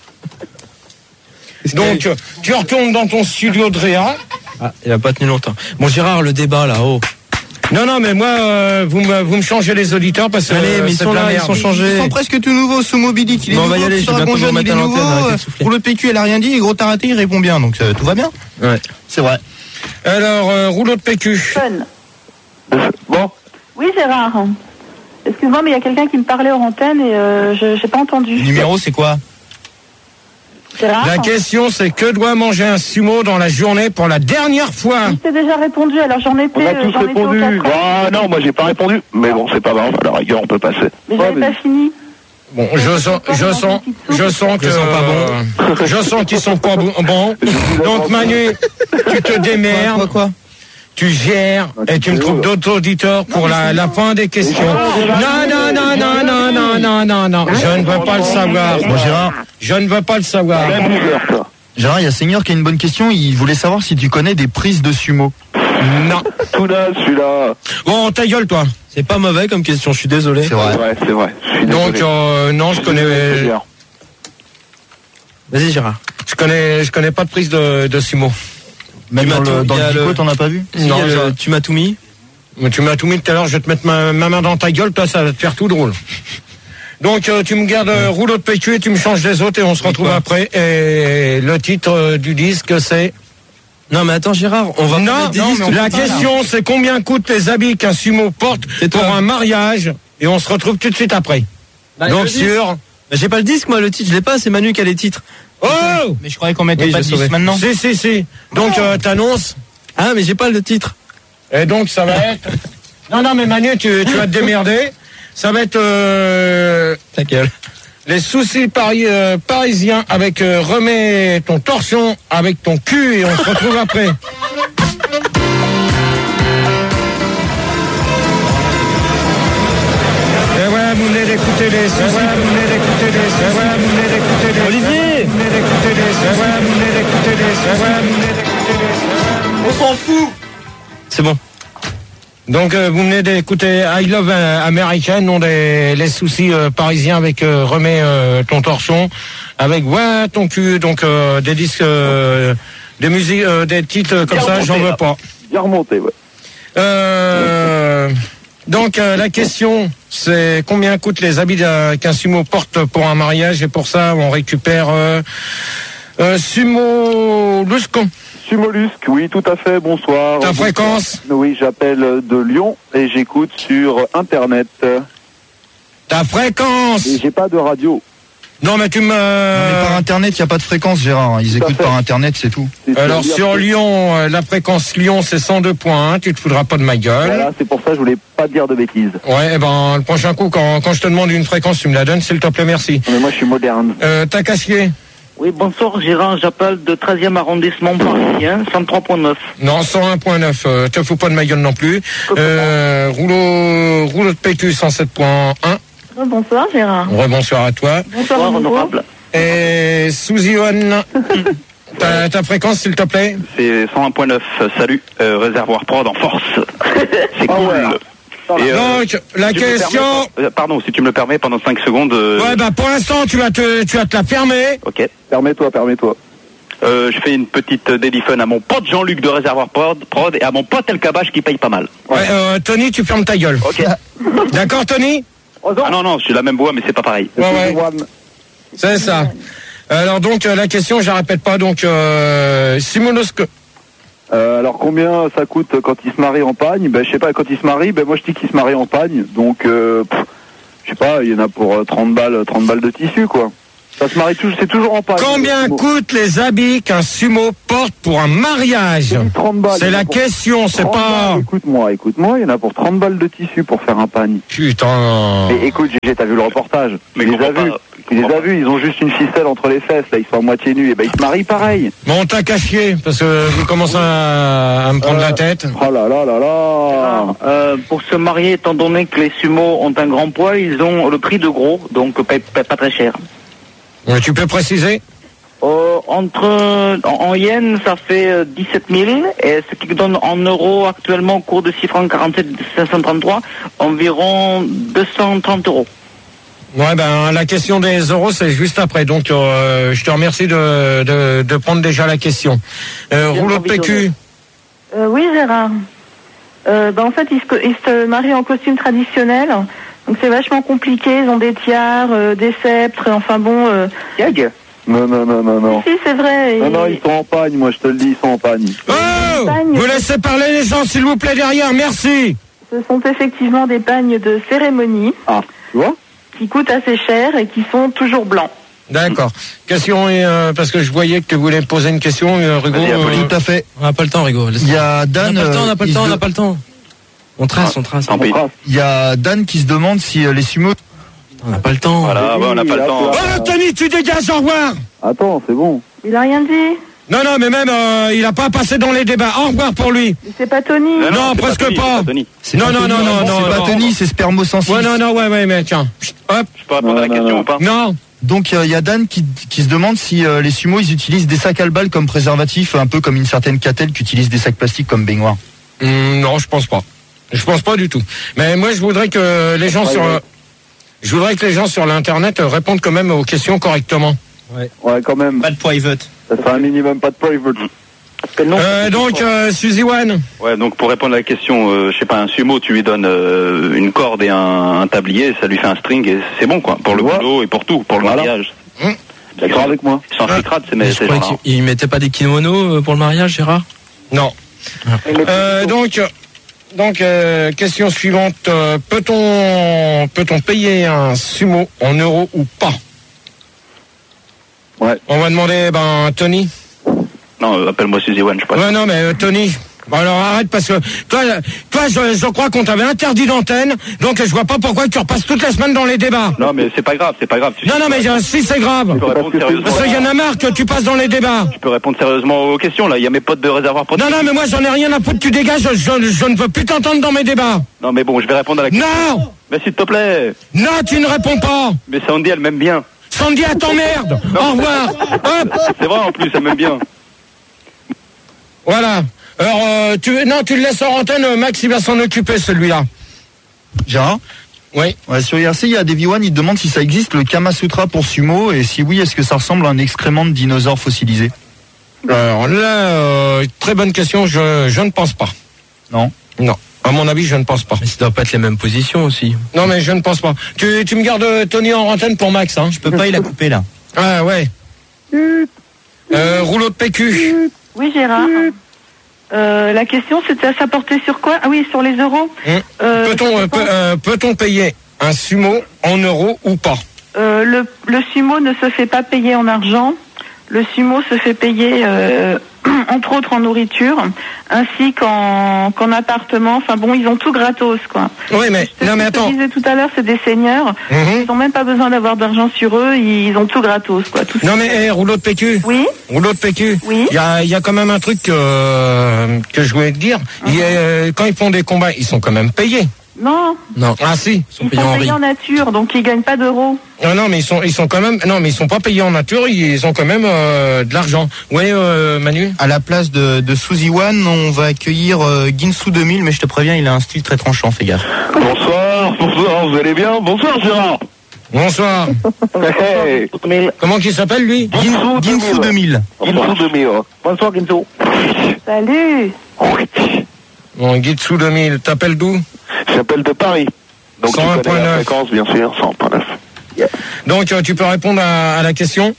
Donc, tu retournes dans ton studio de Réa. Ah, il a pas tenu longtemps. Bon, Gérard, le débat là-haut. Non, mais moi, vous me changez les auditeurs parce que allez, mais ils sont là, ils sont changés. Ils sont presque tout nouveaux. Sumo Bilic, il est Bon, on va nouveau. y aller, je vais Dragon bientôt Jaune, vous il est remettre à nouveau. l'antenne, arrêtez de souffler. Pour le PQ, elle a rien dit. Et Gros Taraté, il répond bien. Donc tout va bien. Ouais. C'est vrai. Alors, rouleau de PQ. Bon. Oui, Gérard. Excuse-moi, mais il y a quelqu'un qui me parlait hors antenne et je n'ai pas entendu. Le numéro, c'est quoi? Gérard. La question, c'est que doit manger un sumo dans la journée pour la dernière fois? Je t'ai déjà répondu, alors j'en étais. On a tous j'en étais au répondu. 4 heures. Ah non, moi j'ai pas répondu. Mais bon, c'est pas grave, à la rigueur, on peut passer. Mais j'avais pas fini. Bon, je sens que je sens qu'ils sont pas bons. Donc Manu, tu te démerdes. Quoi Tu gères et tu me trouves d'autres auditeurs pour la fin des questions. Non. Je ne veux pas le savoir. Bon Gérard, Je ne veux pas le savoir. Gérard, il y a Seigneur qui a une bonne question. Il voulait savoir si tu connais des prises de sumo. Non. Tout là, celui-là. Bon, ta gueule, toi. C'est pas mauvais comme question, je suis désolé. C'est vrai. Ouais, c'est vrai. Je suis Donc, désolé. non, je Vas-y, Gérard. connais pas de prise de sumo. Même Tu m'as dans il y a le dico, t'en as pas vu? Si, Non, il y a tu m'as tout mis. Mais tu m'as tout mis tout à l'heure, je vais te mettre ma main dans ta gueule, toi, ça va te faire tout drôle. Donc, tu me gardes rouleau de PQ et tu me changes les autres et on se retrouve après. Et le titre du disque, c'est... Non, mais attends, Gérard, on va Non, mettre des disques. la question, c'est combien coûtent les habits qu'un sumo porte pour un mariage? Et on se retrouve tout de suite après. Donc, sur... Bah, j'ai pas le disque, moi, le titre, je l'ai pas, c'est Manu qui a les titres. Oh! Mais je croyais qu'on mettait Oui, pas de j'ai sauvé. 10 maintenant. Si. Donc, t'annonces. Ah, mais j'ai pas le titre. Et donc, ça va être... Non, mais Manu, tu vas te démerder. Ça va être... Ta gueule. Les soucis parisiens avec remets ton torsion avec ton cul et on se retrouve après. Et ouais, vous venez d'écouter les soucis, vous venez d'écouter les soucis, vous venez d'écouter les Olivier, vous venez d'écouter les soucis, vous venez d'écouter les soucis, vous venez d'écouter les on s'en fout. C'est bon. Donc vous venez d'écouter I Love American, non les soucis parisiens avec remets ton torchon, avec ouais ton cul, donc des disques, des musiques, des titres comme ça, j'en veux pas. Bien remonté, ouais. Donc la question c'est combien coûtent les habits qu'un sumo porte pour un mariage et pour ça on récupère Sumo Lusco. Sumollusque, oui, tout à fait, bonsoir. Ta fréquence? Oui, j'appelle de Lyon et j'écoute sur Internet. Ta fréquence? Et j'ai pas de radio. Non mais tu Non, mais par Internet, il n'y a pas de fréquence, Gérard. Ils écoutent par Internet, c'est tout. Alors sur Lyon, la fréquence Lyon c'est 102.1, tu te foudras pas de ma gueule. Voilà, c'est pour ça que je voulais pas dire de bêtises. Ouais, et ben le prochain coup, quand je te demande une fréquence, tu me la donnes, s'il te plaît, merci. Mais moi je suis moderne. T'as Cassier? Oui, bonsoir, Gérard, j'appelle de 13e arrondissement parisien, 103.9. Non, 101.9, te fous pas de ma gueule non plus. Rouleau de PQ 107.1. Bonsoir, Gérard. Rebonsoir à toi. Bonsoir, honorable. Et Sous-Yonne, ta fréquence, s'il te plaît? C'est 101.9, salut, réservoir prod en force. C'est cool. Et, donc, la question... pardon, si tu me le permets, pendant 5 secondes... Ouais, bah pour l'instant, tu vas te la fermer. Ok. Permets-toi. Je fais une petite déliphone à mon pote Jean-Luc de Réservoir Prod et à mon pote El Kabash qui paye pas mal. Ouais, Tony, tu fermes ta gueule. Ok. D'accord, Tony? Ah non, j'ai la même voix, mais c'est pas pareil. Ouais. C'est ça. Alors donc, la question, je la répète pas, donc, Simonosque... alors combien ça coûte quand il se marie en pagne? Ben je sais pas, quand il se marie, ben moi je dis qu'il se marie en pagne, donc je sais pas, il y en a pour 30 balles de tissu, quoi. Ça se marie toujours, c'est toujours en paille. Combien coûtent les habits qu'un sumo porte pour un mariage? 30 balles. C'est la question, c'est pas... Écoute-moi, il y en a pour 30 balles de tissu pour faire un pagne. Putain. Mais écoute, Gégé, t'as vu le reportage? Mais tu les as vus, ils ont juste une ficelle entre les fesses, là, ils sont à moitié nus, et ben ils se marient pareil. Bon, on t'a caché, parce que vous commencez à me prendre la tête. Oh là là là là. Pour se marier, étant donné que les sumos ont un grand poids, ils ont le prix de gros, donc pas très cher. Tu peux préciser? En yens, ça fait 17 000, et ce qui donne en euros actuellement au cours de 6 francs 47 533, environ 230 euros. Ouais, ben la question des euros, c'est juste après. Donc, je te remercie de prendre déjà la question. Rouleau de PQ. Oui, Gérard. En fait, ils se marient en costume traditionnel. Donc c'est vachement compliqué. Ils ont des tiares, des sceptres. Enfin bon. Gag. Non. Si, c'est vrai. Non, ils sont en pagne, moi je te le dis, ils sont en pagne. Oh, vous laissez parler les gens, s'il vous plaît, derrière. Merci. Ce sont effectivement des pagnes de cérémonie. Ah, tu vois? Qui coûtent assez cher et qui sont toujours blancs. D'accord. Question, parce que je voyais que tu voulais me poser une question, Rigaud. Tout à fait. On n'a pas le temps, Rigaud. Il y a Dan. On n'a pas le temps. On trace. Il y a Dan qui se demande si les sumos. On n'a pas le temps. Voilà, on n'a pas le temps. Oh, Tony, tu dégages, au revoir. Attends, c'est bon. Il a rien dit. Non, mais même, il a pas passé dans les débats. Au revoir pour lui. Mais c'est pas Tony. Non, presque pas. Tony. Non. C'est pas Tony, c'est Spermosensis. Ouais, mais tiens. Hop. Je peux répondre à la question ou pas? Non. Donc il y a Dan qui se demande si les sumos ils utilisent des sacs à balles comme préservatif, un peu comme une certaine Catel qui utilise des sacs plastiques comme baignoire. Non, je pense pas. Je pense pas du tout. Mais moi, je voudrais que les gens sur l'internet répondent quand même aux questions correctement. Ouais, quand même. Pas de private. Ça fait un minimum pas de private. Donc, Suzy One. Ouais, donc pour répondre à la question, je sais pas, un sumo, tu lui donnes une corde et un tablier, ça lui fait un string et c'est bon quoi, pour le boulot et pour tout, pour le mariage. D'accord avec moi. Ils sont infiltrades, ces gens-là. Ils mettaient pas des kimonos pour le mariage, Gérard? Non. Donc, question suivante. Peut-on payer un sumo en euros ou pas? Ouais. On va demander, Tony. Non, appelle-moi Suzy One, je sais pas. Ouais, non, mais Tony. Bon, alors arrête parce que toi, je crois qu'on t'avait interdit d'antenne, donc je vois pas pourquoi tu repasses toute la semaine dans les débats. Non, mais c'est pas grave. Non, mais si c'est grave. Parce qu'il y en a marre que tu passes dans les débats. Je peux répondre sérieusement aux questions là. Il y a mes potes de réservoir pour. Non, mais moi j'en ai rien à foutre. Tu dégages. Je ne veux plus t'entendre dans mes débats. Non, mais bon, je vais répondre à la question. Non. Mais s'il te plaît. Non, tu ne réponds pas. Mais Sandy, elle m'aime bien. Sandy, elle t'emmerde. Au revoir. Hop. C'est vrai en plus, elle m'aime bien. Voilà. Alors, tu le laisses en antenne, Max, il va s'en occuper, celui-là. Gérard? Oui. Ouais, sur IRC, il y a Davy One, il demande si ça existe le Kama Sutra pour sumo, et si oui, est-ce que ça ressemble à un excrément de dinosaure fossilisé? Alors là, très bonne question, je ne pense pas. Non. À mon avis, je ne pense pas. Mais ça doit pas être les mêmes positions aussi. Non, mais je ne pense pas. Tu me gardes Tony en antenne pour Max, hein? Je peux pas, il a coupé là. Ah ouais. Rouleau de PQ. Oui, Gérard. La question, c'était ça portait sur quoi? Ah oui, sur les euros. Peut-on payer un sumo en euros ou pas? Le sumo ne se fait pas payer en argent. Le sumo se fait payer, entre autres, en nourriture, ainsi qu'en appartement. Enfin bon, ils ont tout gratos, quoi. Oui, mais attends. Je disais tout à l'heure, c'est des seigneurs. Ils n'ont même pas besoin d'avoir d'argent sur eux. Ils ont tout gratos, quoi. Non, mais rouleau de PQ. Oui. Rouleau de PQ. Oui. Il y a quand même un truc que je voulais te dire. Quand ils font des combats, ils sont quand même payés. Non. Ah si. Ils sont payés en nature, donc ils gagnent pas d'euros. Non, mais ils sont quand même. Non, mais ils sont pas payés en nature. Ils ont quand même de l'argent. Oui, Manu. À la place de Suzy One, on va accueillir Ginsu 2000, mais je te préviens, il a un style très tranchant. Fais gaffe. Bonsoir, vous allez bien? Bonsoir, Gérard. Bonsoir. Hey. Comment qu'il s'appelle lui? Ginsu 2000. Ginsu 2000. Bonsoir, Ginsu. Salut. Bon, Ginsu 2000. T'appelles d'où? J'appelle de Paris. Donc 101.9. la fréquence, bien sûr, 100.9. Yeah. Donc tu peux répondre à la question?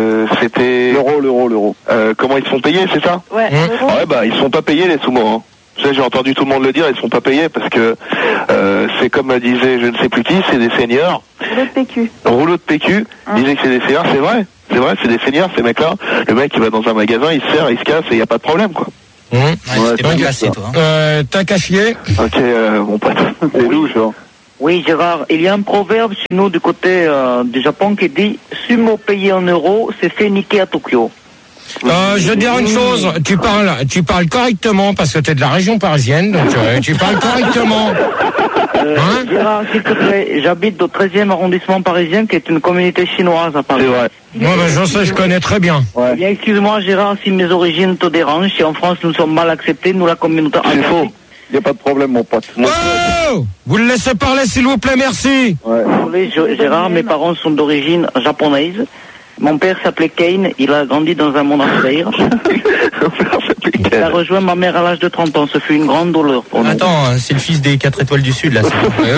C'était l'euro. Comment ils se font payer, c'est ça? Ouais. Ouais, ils se font pas payer les sumo. Hein. J'ai entendu tout le monde le dire, ils sont pas payés parce que c'est comme disait je ne sais plus qui, c'est des seniors. Rouleau de PQ. Rouleau de PQ, disait que c'est des seniors, c'est vrai, c'est des seniors, ces mecs-là. Le mec il va dans un magasin, il se sert, il se casse et il n'y a pas de problème quoi. T'es pas cassé toi. T'as caché. Ok, mon pote. C'est louche, hein. Oui, Gérard, il y a un proverbe chez nous du côté du Japon qui dit « Sumo payé en euros, c'est fait niquer à Tokyo ». Je veux dire une chose, tu parles correctement parce que tu es de la région parisienne, donc tu parles correctement. Gérard, s'il te plaît, j'habite au 13e arrondissement parisien, qui est une communauté chinoise à Paris. C'est vrai. Moi, je sais, je connais très bien. Ouais. Bien, excuse-moi, Gérard, si mes origines te dérangent, si en France nous sommes mal acceptés, nous la communauté... C'est faux. Il n'y a pas de problème, mon pote. Oh, vous le laissez parler, s'il vous plaît, merci. Ouais. Désolé, Gérard, mes parents sont d'origine japonaise. Mon père s'appelait Kane, il a grandi dans un monastère. Il a rejoint ma mère à l'âge de 30 ans, ce fut une grande douleur pour nous. Attends, c'est le fils des 4 étoiles du Sud, là.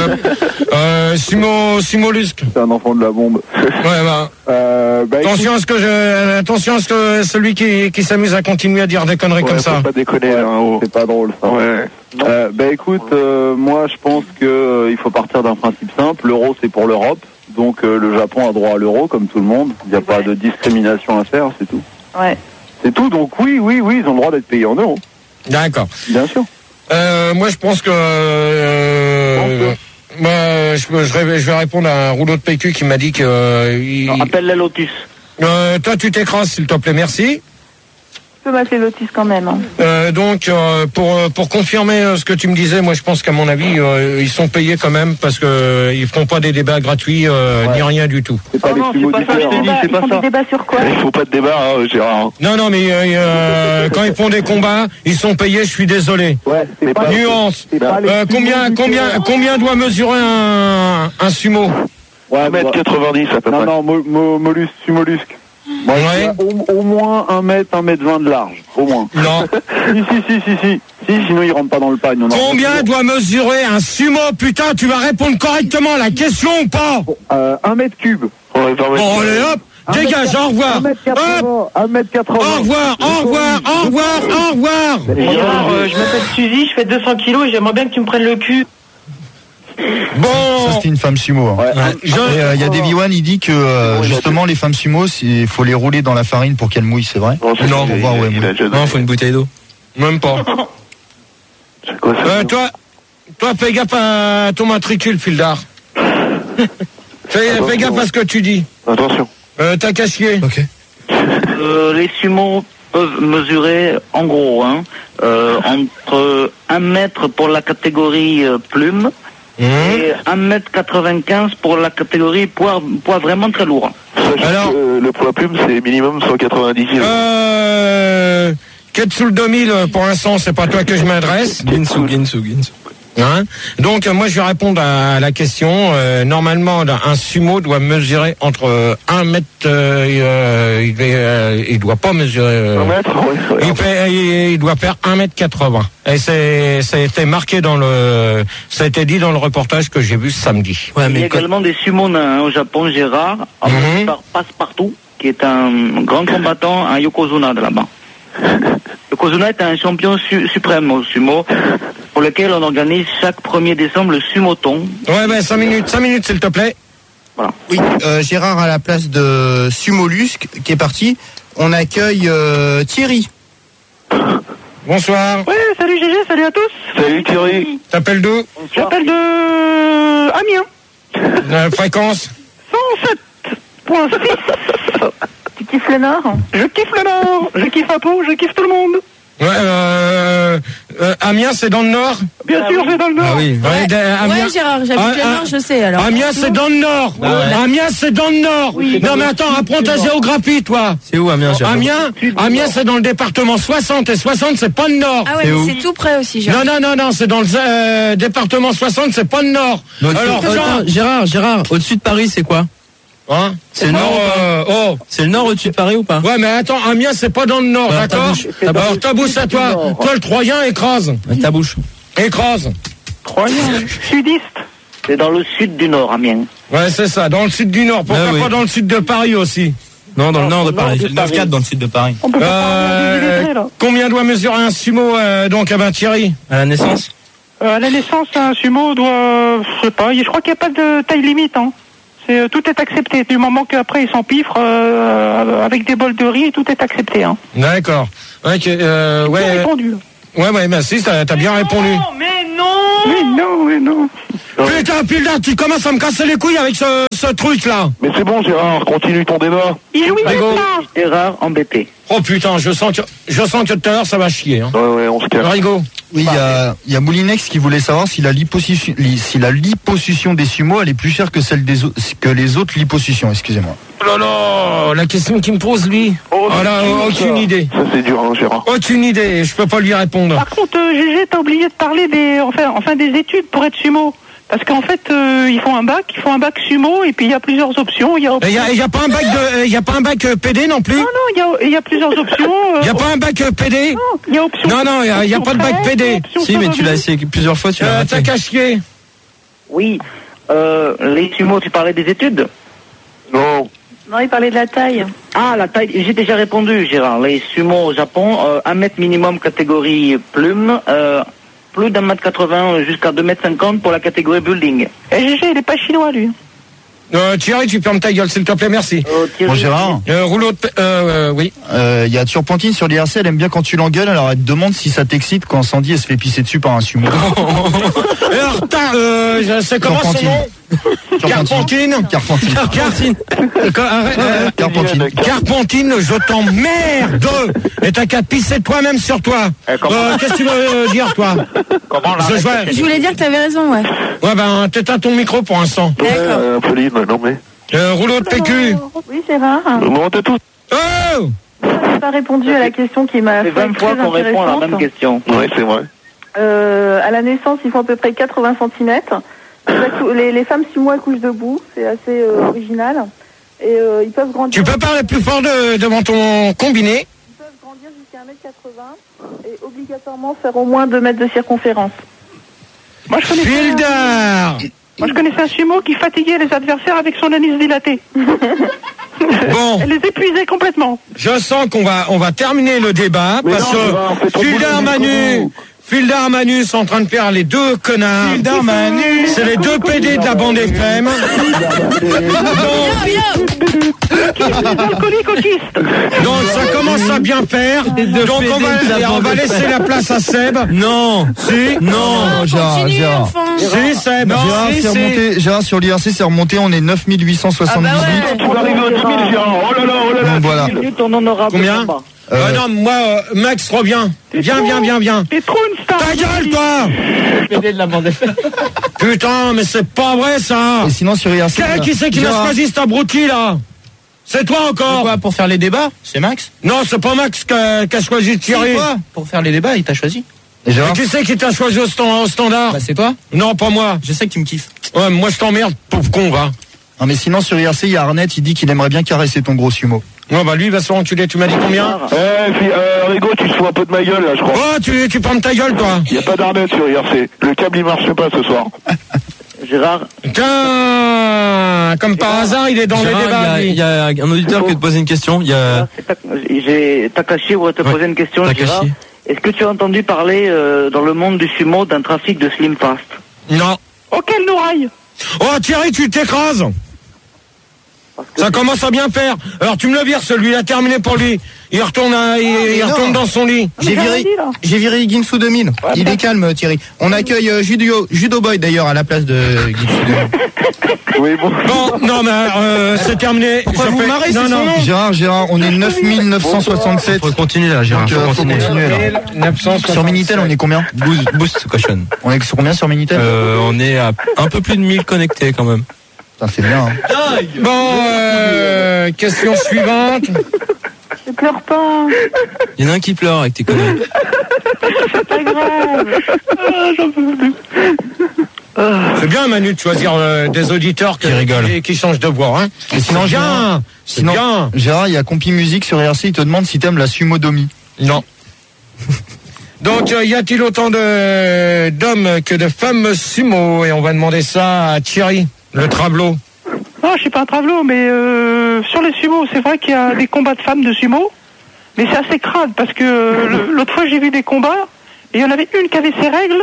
Simo Lusque. C'est un enfant de la bombe. Ouais, bah. Attention à ce que celui qui s'amuse à continuer à dire des conneries comme ça. Faut pas déconner, c'est pas drôle, ça. Ouais. Écoute, moi, je pense que il faut partir d'un principe simple. L'euro, c'est pour l'Europe. Donc, le Japon a droit à l'euro, comme tout le monde. Il n'y a pas de discrimination à faire, c'est tout. Ouais. C'est tout. Donc, oui, ils ont le droit d'être payés en euros. D'accord. Bien sûr. Moi, je pense que... je vais répondre à un rouleau de PQ qui m'a dit que... Appelle la Lotus. Toi, tu t'écrases, s'il te plaît, merci. Je peux m'appeler Lotus quand même. Hein. Donc, pour confirmer ce que tu me disais, moi, je pense qu'à mon avis, ils sont payés quand même parce que ils font pas des débats gratuits ni rien du tout. C'est pas c'est pas ça, je t'ai dit, c'est pas ça. Des débats sur quoi? Il faut pas de débat, Gérard. Non, mais quand ils font des combats, ils sont payés. Je suis désolé. Ouais, c'est pas nuance. Combien doit mesurer un sumo? 1m90 à peu près. Non, mollusque. Moi, au moins 1m20 de large, au moins. Non. Si, sinon il rentre pas dans le pagne. Combien doit mesurer un sumo? Putain, tu vas répondre correctement à la question ou pas? 1 mètre cube. Bon, allez hop, dégage, au revoir. 1m80. Au revoir. Je m'appelle Suzy, je fais 200 kilos et j'aimerais bien que tu me prennes le cul. Bon. Ça c'était une femme sumo. Il y a Davy One, il dit que justement les femmes sumo, il faut les rouler dans la farine pour qu'elles mouillent, c'est vrai? Non, faut une bouteille d'eau. Même pas. Toi, fais gaffe à ton matricule, Fildar. Fais gaffe à ce que tu dis. Attention. T'as qu'à chier. Ok. Les sumos peuvent mesurer, en gros, entre 1 mètre pour la catégorie plume et 1m95 pour la catégorie poids vraiment très lourd. Alors, le poids plume, c'est minimum 190 kg. Ketsul 2000, pour l'instant, c'est pas toi que je m'adresse. Ginsu. Hein? Donc, moi, je vais répondre à la question. Normalement, un sumo doit mesurer entre 1 mètre... il doit pas mesurer... 1 mètre, il doit faire 1m80. Et ça a été marqué ça a été dit dans le reportage que j'ai vu ce samedi. Ouais, il y a également des sumo nains au Japon, Gérard, par Passepartout, qui est un grand combattant à Yokozuna de là-bas. Yokozuna est un champion suprême au sumo, pour lequel on organise chaque 1er décembre le sumoton. Ouais, 5 minutes s'il te plaît. Voilà. Oui, Gérard à la place de Sumolusque qui est parti, on accueille Thierry. Bonsoir. Ouais, salut GG, salut à tous. Salut Thierry. T'appelles d'où? J'appelle de Amiens. Fréquence 107.6. Tu kiffes le Nord? Je kiffe le Nord, je kiffe Apo, je kiffe tout le monde. Ouais, Amiens, c'est dans le Nord? Bien sûr, c'est dans le Nord. Ah oui. Ouais, Gérard, j'habite le Nord, je sais alors. Amiens, c'est dans le Nord. Amiens, c'est dans le Nord. Oui, non, mais attends, apprends ta géographie, toi. C'est où Amiens, Gérard? Amiens, c'est dans le département 60. Et 60, c'est pas le Nord. Ah ouais, mais c'est tout près aussi, Gérard. Non, c'est dans le département 60, c'est pas le Nord. Alors, Gérard, au-dessus de Paris, c'est quoi? Hein? C'est le Nord ou pas? C'est le Nord au-dessus de Paris ou pas? Ouais, mais attends, Amiens, c'est pas dans le Nord, d'accord? Alors, ta bouche à toi. Toi, le Troyen, écrase. Ta bouche. Écrase. Troyen, sudiste. C'est dans le sud du Nord, Amiens. Ouais, c'est ça, dans le sud du Nord. Pourquoi pas dans le sud de Paris aussi? Non, dans le nord de Paris. C'est le 9-4 dans le sud de Paris. Combien doit mesurer un sumo, donc, Thierry? À la naissance? À la naissance, un sumo doit, je sais pas, je crois qu'il n'y a pas de taille limite, hein. Tout est accepté. Du moment qu'après ils s'empiffrent avec des bols de riz, tout est accepté, hein. D'accord. Ouais, Bien répondu. Ouais, merci, t'as bien répondu. Mais non. Putain, tu commences à me casser les couilles avec ce truc-là. Mais c'est bon, Gérard, continue ton débat. Gérard embêté. Oh putain, je sens que tout à l'heure ça va chier. Hein. Ouais, on se calme. Rigo. Oui, il y a Moulinex qui voulait savoir si la liposuction des sumos elle est plus chère que celle que les autres liposuctions, excusez-moi. Oh là là, la question qu'il me pose lui. Oh là, aucune idée. Ça c'est dur, hein, Gérard. Aucune idée, je peux pas lui répondre. Par contre, Gégé, t'as oublié de parler des études pour être sumo. Parce qu'en fait, ils font un bac sumo et puis il y a plusieurs options. Il y a pas un bac PD non plus. Non, il y a plusieurs options. Il y a pas un bac PD. Non, il y a option. Non, il y a pas de bac PD. Si, mais tu l'as essayé plusieurs fois, tu l'as raté. T'as qu'à chier. Oui, les sumos, tu parlais des études? Non, il parlait de la taille. Ah, la taille, j'ai déjà répondu, Gérard. Les sumos au Japon, 1 mètre minimum catégorie plume, plus d'1m80 jusqu'à 2m50 pour la catégorie building. Et Gégé, il est pas chinois, lui. Thierry, tu fermes ta gueule, s'il te plaît, merci. Bon, Gérard. Rouleau oui. Il y a Turpentine sur l'IRC, elle aime bien quand tu l'engueules, alors elle te demande si ça t'excite quand Sandy elle se fait pisser dessus par un sumo. C'est comment son nom? Carpentine. Carpentine, je t'emmerde. Et t'as qu'à pisser toi-même sur toi. Qu'est-ce que tu veux dire, toi? Je voulais dire que t'avais raison, ouais. Ouais, t'éteins ton micro pour l'instant. D'accord. Pauline, non mais... Rouleau de PQ. Oui, c'est rare. Montez tout. Oh! Je n'ai pas répondu à la question qui m'a fait 20 fois qu'on répond à la même question. Oui, c'est vrai. À la naissance, ils font à peu près 80 cm. Les femmes sumo accouchent debout, c'est assez original. Et ils peuvent grandir. Tu peux parler plus fort devant ton combiné. Ils peuvent grandir jusqu'à 1m80 et obligatoirement faire au moins 2 mètres de circonférence. Moi, je connaissais un sumo qui fatiguait les adversaires avec son anus dilaté. Bon. Elle les épuisait complètement. Je sens qu'on va terminer le débat parce que Fildar Manu sont en train de faire les deux connards. Fildar Manu, c'est les deux PD de la bande FM. Donc ça commence à bien faire. Donc on va laisser la place à Seb. Non. Si. Non. Gérard. Si Seb. Gérard sur l'IRC c'est remonté, on est 9878. Tu vas arriver au 10 000, Gérard. Oh là là. Donc voilà. Combien? Non, moi, Max, reviens. Viens. T'es trop une star. Ta gueule, toi! PD de la bande FM. Putain, mais c'est pas vrai, ça! Et sinon, sur IRC. Qui c'est qui m'a choisi cet abruti, là? C'est toi encore! Quoi, pour faire les débats? C'est Max? Non, c'est pas Max qui a choisi Thierry. C'est toi? Pour faire les débats, il t'a choisi. Et qui c'est qui t'a choisi au standard? Bah, c'est toi? Non, pas moi. Je sais que tu me kiffes. Ouais, moi, je t'emmerde, pauvre con, va. Non, mais sinon, sur IRC, il y a Arnett, il dit qu'il aimerait bien caresser ton gros sumo. Ouais, lui, il va se enculer. Tu m'as dit combien? Rigo, tu te fous un peu de ma gueule, là, je crois. Oh, tu prends ta gueule, toi. Il n'y a pas d'Arnett sur IRC. Le câble, il marche pas ce soir. Gérard. Tiens, comme par hasard, il est dans les débats. Il y a un auditeur qui te posait une question. J'ai Takashi voudrait te poser une question, Gérard. Est-ce que tu as entendu parler dans le monde du sumo d'un trafic de Slim Fast? Non. Oh, quelle nouraille! Oh, Thierry, tu t'écrases. Ça commence à bien faire. Alors tu me le vires, celui-là terminé pour lui. Il retourne dans son lit. J'ai viré Ginsu 2000. Il est calme, Thierry. On accueille Judo Boy d'ailleurs à la place de Ginsu 2000. Oui, bon. Non, mais c'est terminé. Pourquoi vous marrez, c'est son nom? Gérard, on est 9967. Faut continuer là, Gérard. Faut continuer là. Sur Minitel, on est combien? Boost caution. On est sur combien sur Minitel? On est à un peu plus de 1000 connectés quand même. C'est bien. Hein. Bon, question suivante. Je pleure pas. Il y en a un qui pleure avec tes conneries. C'est pas grave. J'en peux plus. C'est bien, Manu, de choisir des auditeurs qui rigolent, qui changent de voix. Hein. Et sinon, Gérard, il y a Compi Musique sur RC, il te demande si t'aimes la sumodomie. Non. Donc, y a-t-il autant d'hommes que de femmes sumo? Et on va demander ça à Thierry, le trablot. Non, je suis pas un travelot, mais sur les sumo, c'est vrai qu'il y a des combats de femmes de sumo, mais c'est assez crade parce que l'autre fois j'ai vu des combats et il y en avait une qui avait ses règles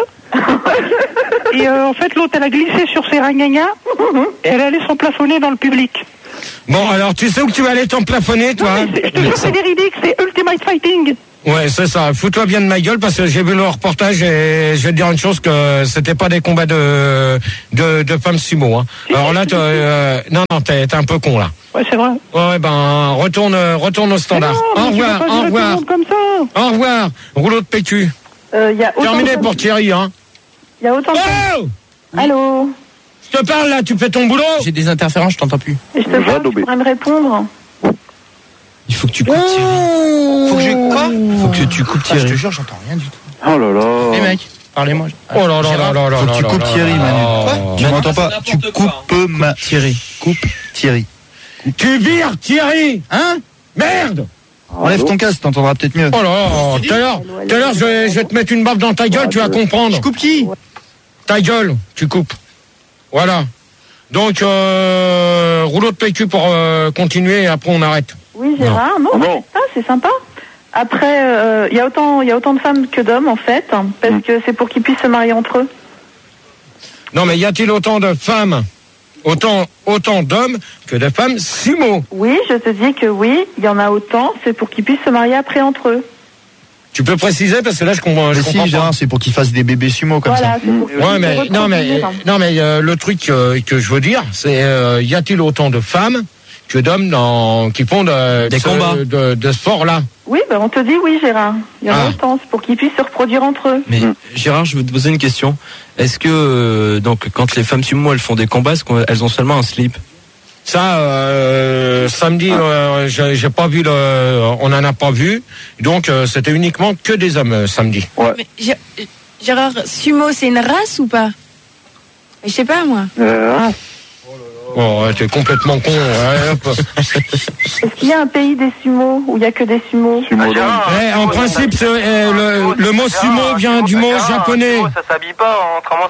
et en fait l'autre elle a glissé sur ses ringagas et elle allait s'emplafonner dans le public. Bon, alors tu sais où tu vas aller t'emplafonner, toi? Non, je te jure, c'est véridique, c'est Ultimate Fighting. Ouais, c'est ça. Fous-toi bien de ma gueule parce que j'ai vu le reportage et je vais te dire une chose, que c'était pas des combats de femmes sumo. Hein. Alors là, non, t'es un peu con là. Ouais, c'est vrai. Ouais, ben retourne au standard. Non, au revoir. Comme ça. Au revoir. Rouleau de PQ. Terminé pour Thierry, hein. Il y a autant de... Oh Allô? Je te parle là, tu fais ton boulot? J'ai des interférences, je t'entends plus. Et je te parle, tu pourrais me répondre. Il faut que tu coupes Thierry. Faut que je quoi? Faut que tu coupes Thierry. Je te jure, j'entends rien du tout. Oh là là. Les mecs, parlez-moi. Oh là là là là là. Faut que tu coupes Thierry, Manu. Quoi? Tu m'entends pas? Tu coupes ma Thierry. Coupe Thierry. Tu vires Thierry. Hein? Merde. Enlève ton casque, t'entendras peut-être mieux. Oh là là, tout à l'heure, je vais te mettre une baffe dans ta gueule, tu vas comprendre. Je coupe qui? Ta gueule, tu coupes. Voilà. Donc, rouleau de PQ pour continuer et après on arrête. Oui, Gérard, non, c'est sympa. Après, il y a autant de femmes que d'hommes en fait, parce que c'est pour qu'ils puissent se marier entre eux. Non, mais y a-t-il autant de femmes, autant d'hommes que de femmes sumo? Oui, je te dis que oui, il y en a autant, c'est pour qu'ils puissent se marier après entre eux. Tu peux préciser parce que là je comprends. Si, Gérard, c'est pour qu'ils fassent des bébés sumo comme ça. Ouais, mais non, mais le truc que je veux dire, c'est y a-t-il autant de femmes que d'hommes qui font des combats de sport là? Oui, ben on te dit oui, Gérard. Il y en a autant, c'est pour qu'ils puissent se reproduire entre eux. Mais Gérard, je veux te poser une question. Est-ce que donc quand les femmes sumo elles font des combats, est-ce qu'elles ont seulement un slip? Ça, samedi, j'ai pas vu on en a pas vu. Donc, c'était uniquement que des hommes samedi. Ouais. Mais, Gérard, sumo, c'est une race ou pas? Je sais pas, moi. Oh, t'es complètement con. Est-ce qu'il y a un pays des sumos où il y a que des sumos? En principe, le mot sumo vient du mot japonais. Ça s'habille pas, autrement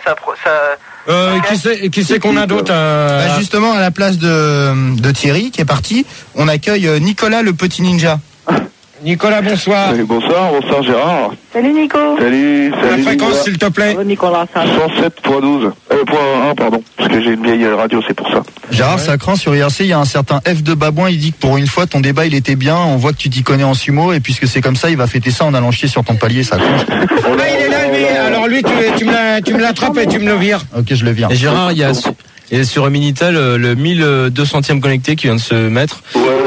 ça... Qui c'est qu'on a d'autre Justement, à la place de Thierry, qui est parti, on accueille Nicolas, le petit ninja. Nicolas, bonsoir. Bonsoir Gérard. Salut Nico. Salut. La fréquence, s'il te plaît. Nicolas, 107.12. Point 1, pardon. Parce que j'ai une vieille radio, c'est pour ça. Gérard, ça craint sur IRC, il y a un certain F de Babouin, il dit que pour une fois, ton débat, il était bien, on voit que tu t'y connais en sumo, et puisque c'est comme ça, il va fêter ça en allant chier sur ton palier, ça craint. Il est là, lui. Alors lui, tu me l'attrapes et tu me le vires. Ok, je le vire. Et Gérard, il y a sur Minitel le 1200e connecté qui vient de se mettre.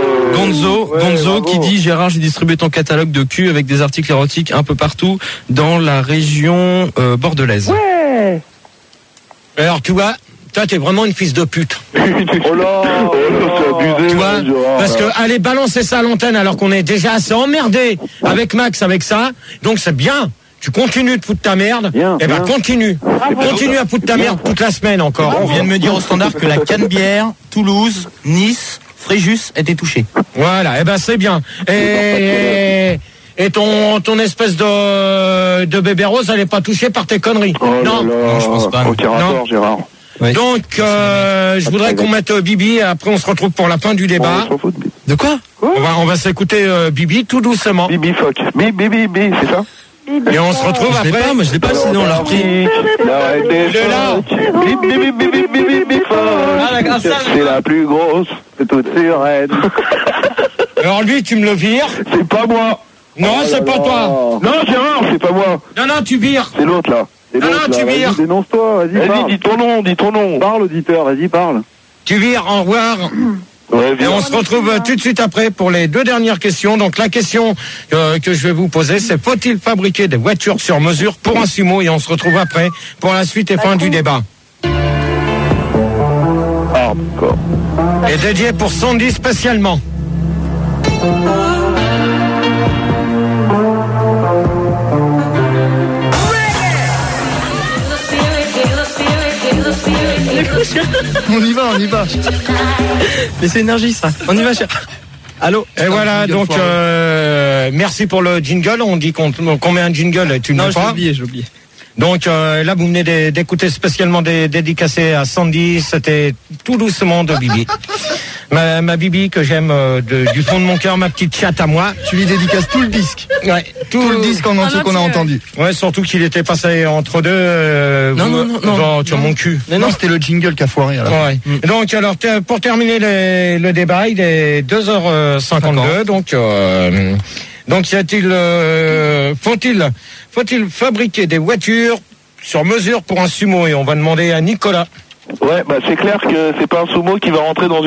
Gonzo qui dit: Gérard, j'ai distribué ton catalogue de cul avec des articles érotiques un peu partout dans la région bordelaise. Ouais. Alors tu vois, toi t'es vraiment une fils de pute. Oh là, c'est abusé. Tu vois, parce que aller balancer ça à l'antenne alors qu'on est déjà assez emmerdé avec Max avec ça, donc c'est bien. Tu continues de foutre ta merde, continue à foutre ta merde toute la semaine encore. On vient de me dire au standard que la Canebière, Toulouse, Nice, Fréjus était touchée. Voilà, c'est bien. Et ton espèce de bébé rose, elle est pas touchée par tes conneries. Non, je pense pas. Aucun rapport, Gérard. Oui. Donc, je voudrais qu'on mette Bibi, et après on se retrouve pour la fin du débat. De quoi? On va s'écouter Bibi tout doucement. Bibi fuck. Bibi, c'est ça? Et on se retrouve après. Je l'ai pas, sinon on l'a repris. Il est là. C'est la plus grosse de toutes ces reines. Alors lui, tu me le vires. C'est pas moi. Non, c'est pas toi. Non, Gérard, c'est pas moi. Non, tu vires. C'est l'autre là. Non, tu vires. Dénonce-toi, vas-y, dis ton nom. Parle, auditeur, vas-y, parle. Tu vires, au revoir. Ouais, et on se retrouve tout de suite après pour les deux dernières questions. Donc la question que je vais vous poser, c'est: faut-il fabriquer des voitures sur mesure pour un sumo? Et on se retrouve après pour la suite et fin du débat. Hardcore. Et dédié pour Sandy spécialement. On y va. Mais c'est énergie ça. On y va, cher. Allô. Et voilà, donc merci pour le jingle. On dit qu'on met un jingle et tu ne mets pas. J'ai oublié. Donc là, vous venez d'écouter spécialement dédicacé à Sandy. C'était tout doucement de Bibi. Ma Bibi que j'aime du fond de mon cœur, ma petite chatte à moi. Tu lui dédicaces tout le disque. Ouais, tout le disque en entier qu'on a entendu. Ouais, surtout qu'il était passé entre deux. Non, sur mon cul. Non, c'était le jingle qui a foiré. Alors. Ouais. Donc alors pour terminer le débat, il est 2h52. Donc faut-il fabriquer des voitures sur mesure pour un sumo? Et on va demander à Nicolas. Ouais, bah c'est clair que c'est pas un sumo qui va rentrer dans une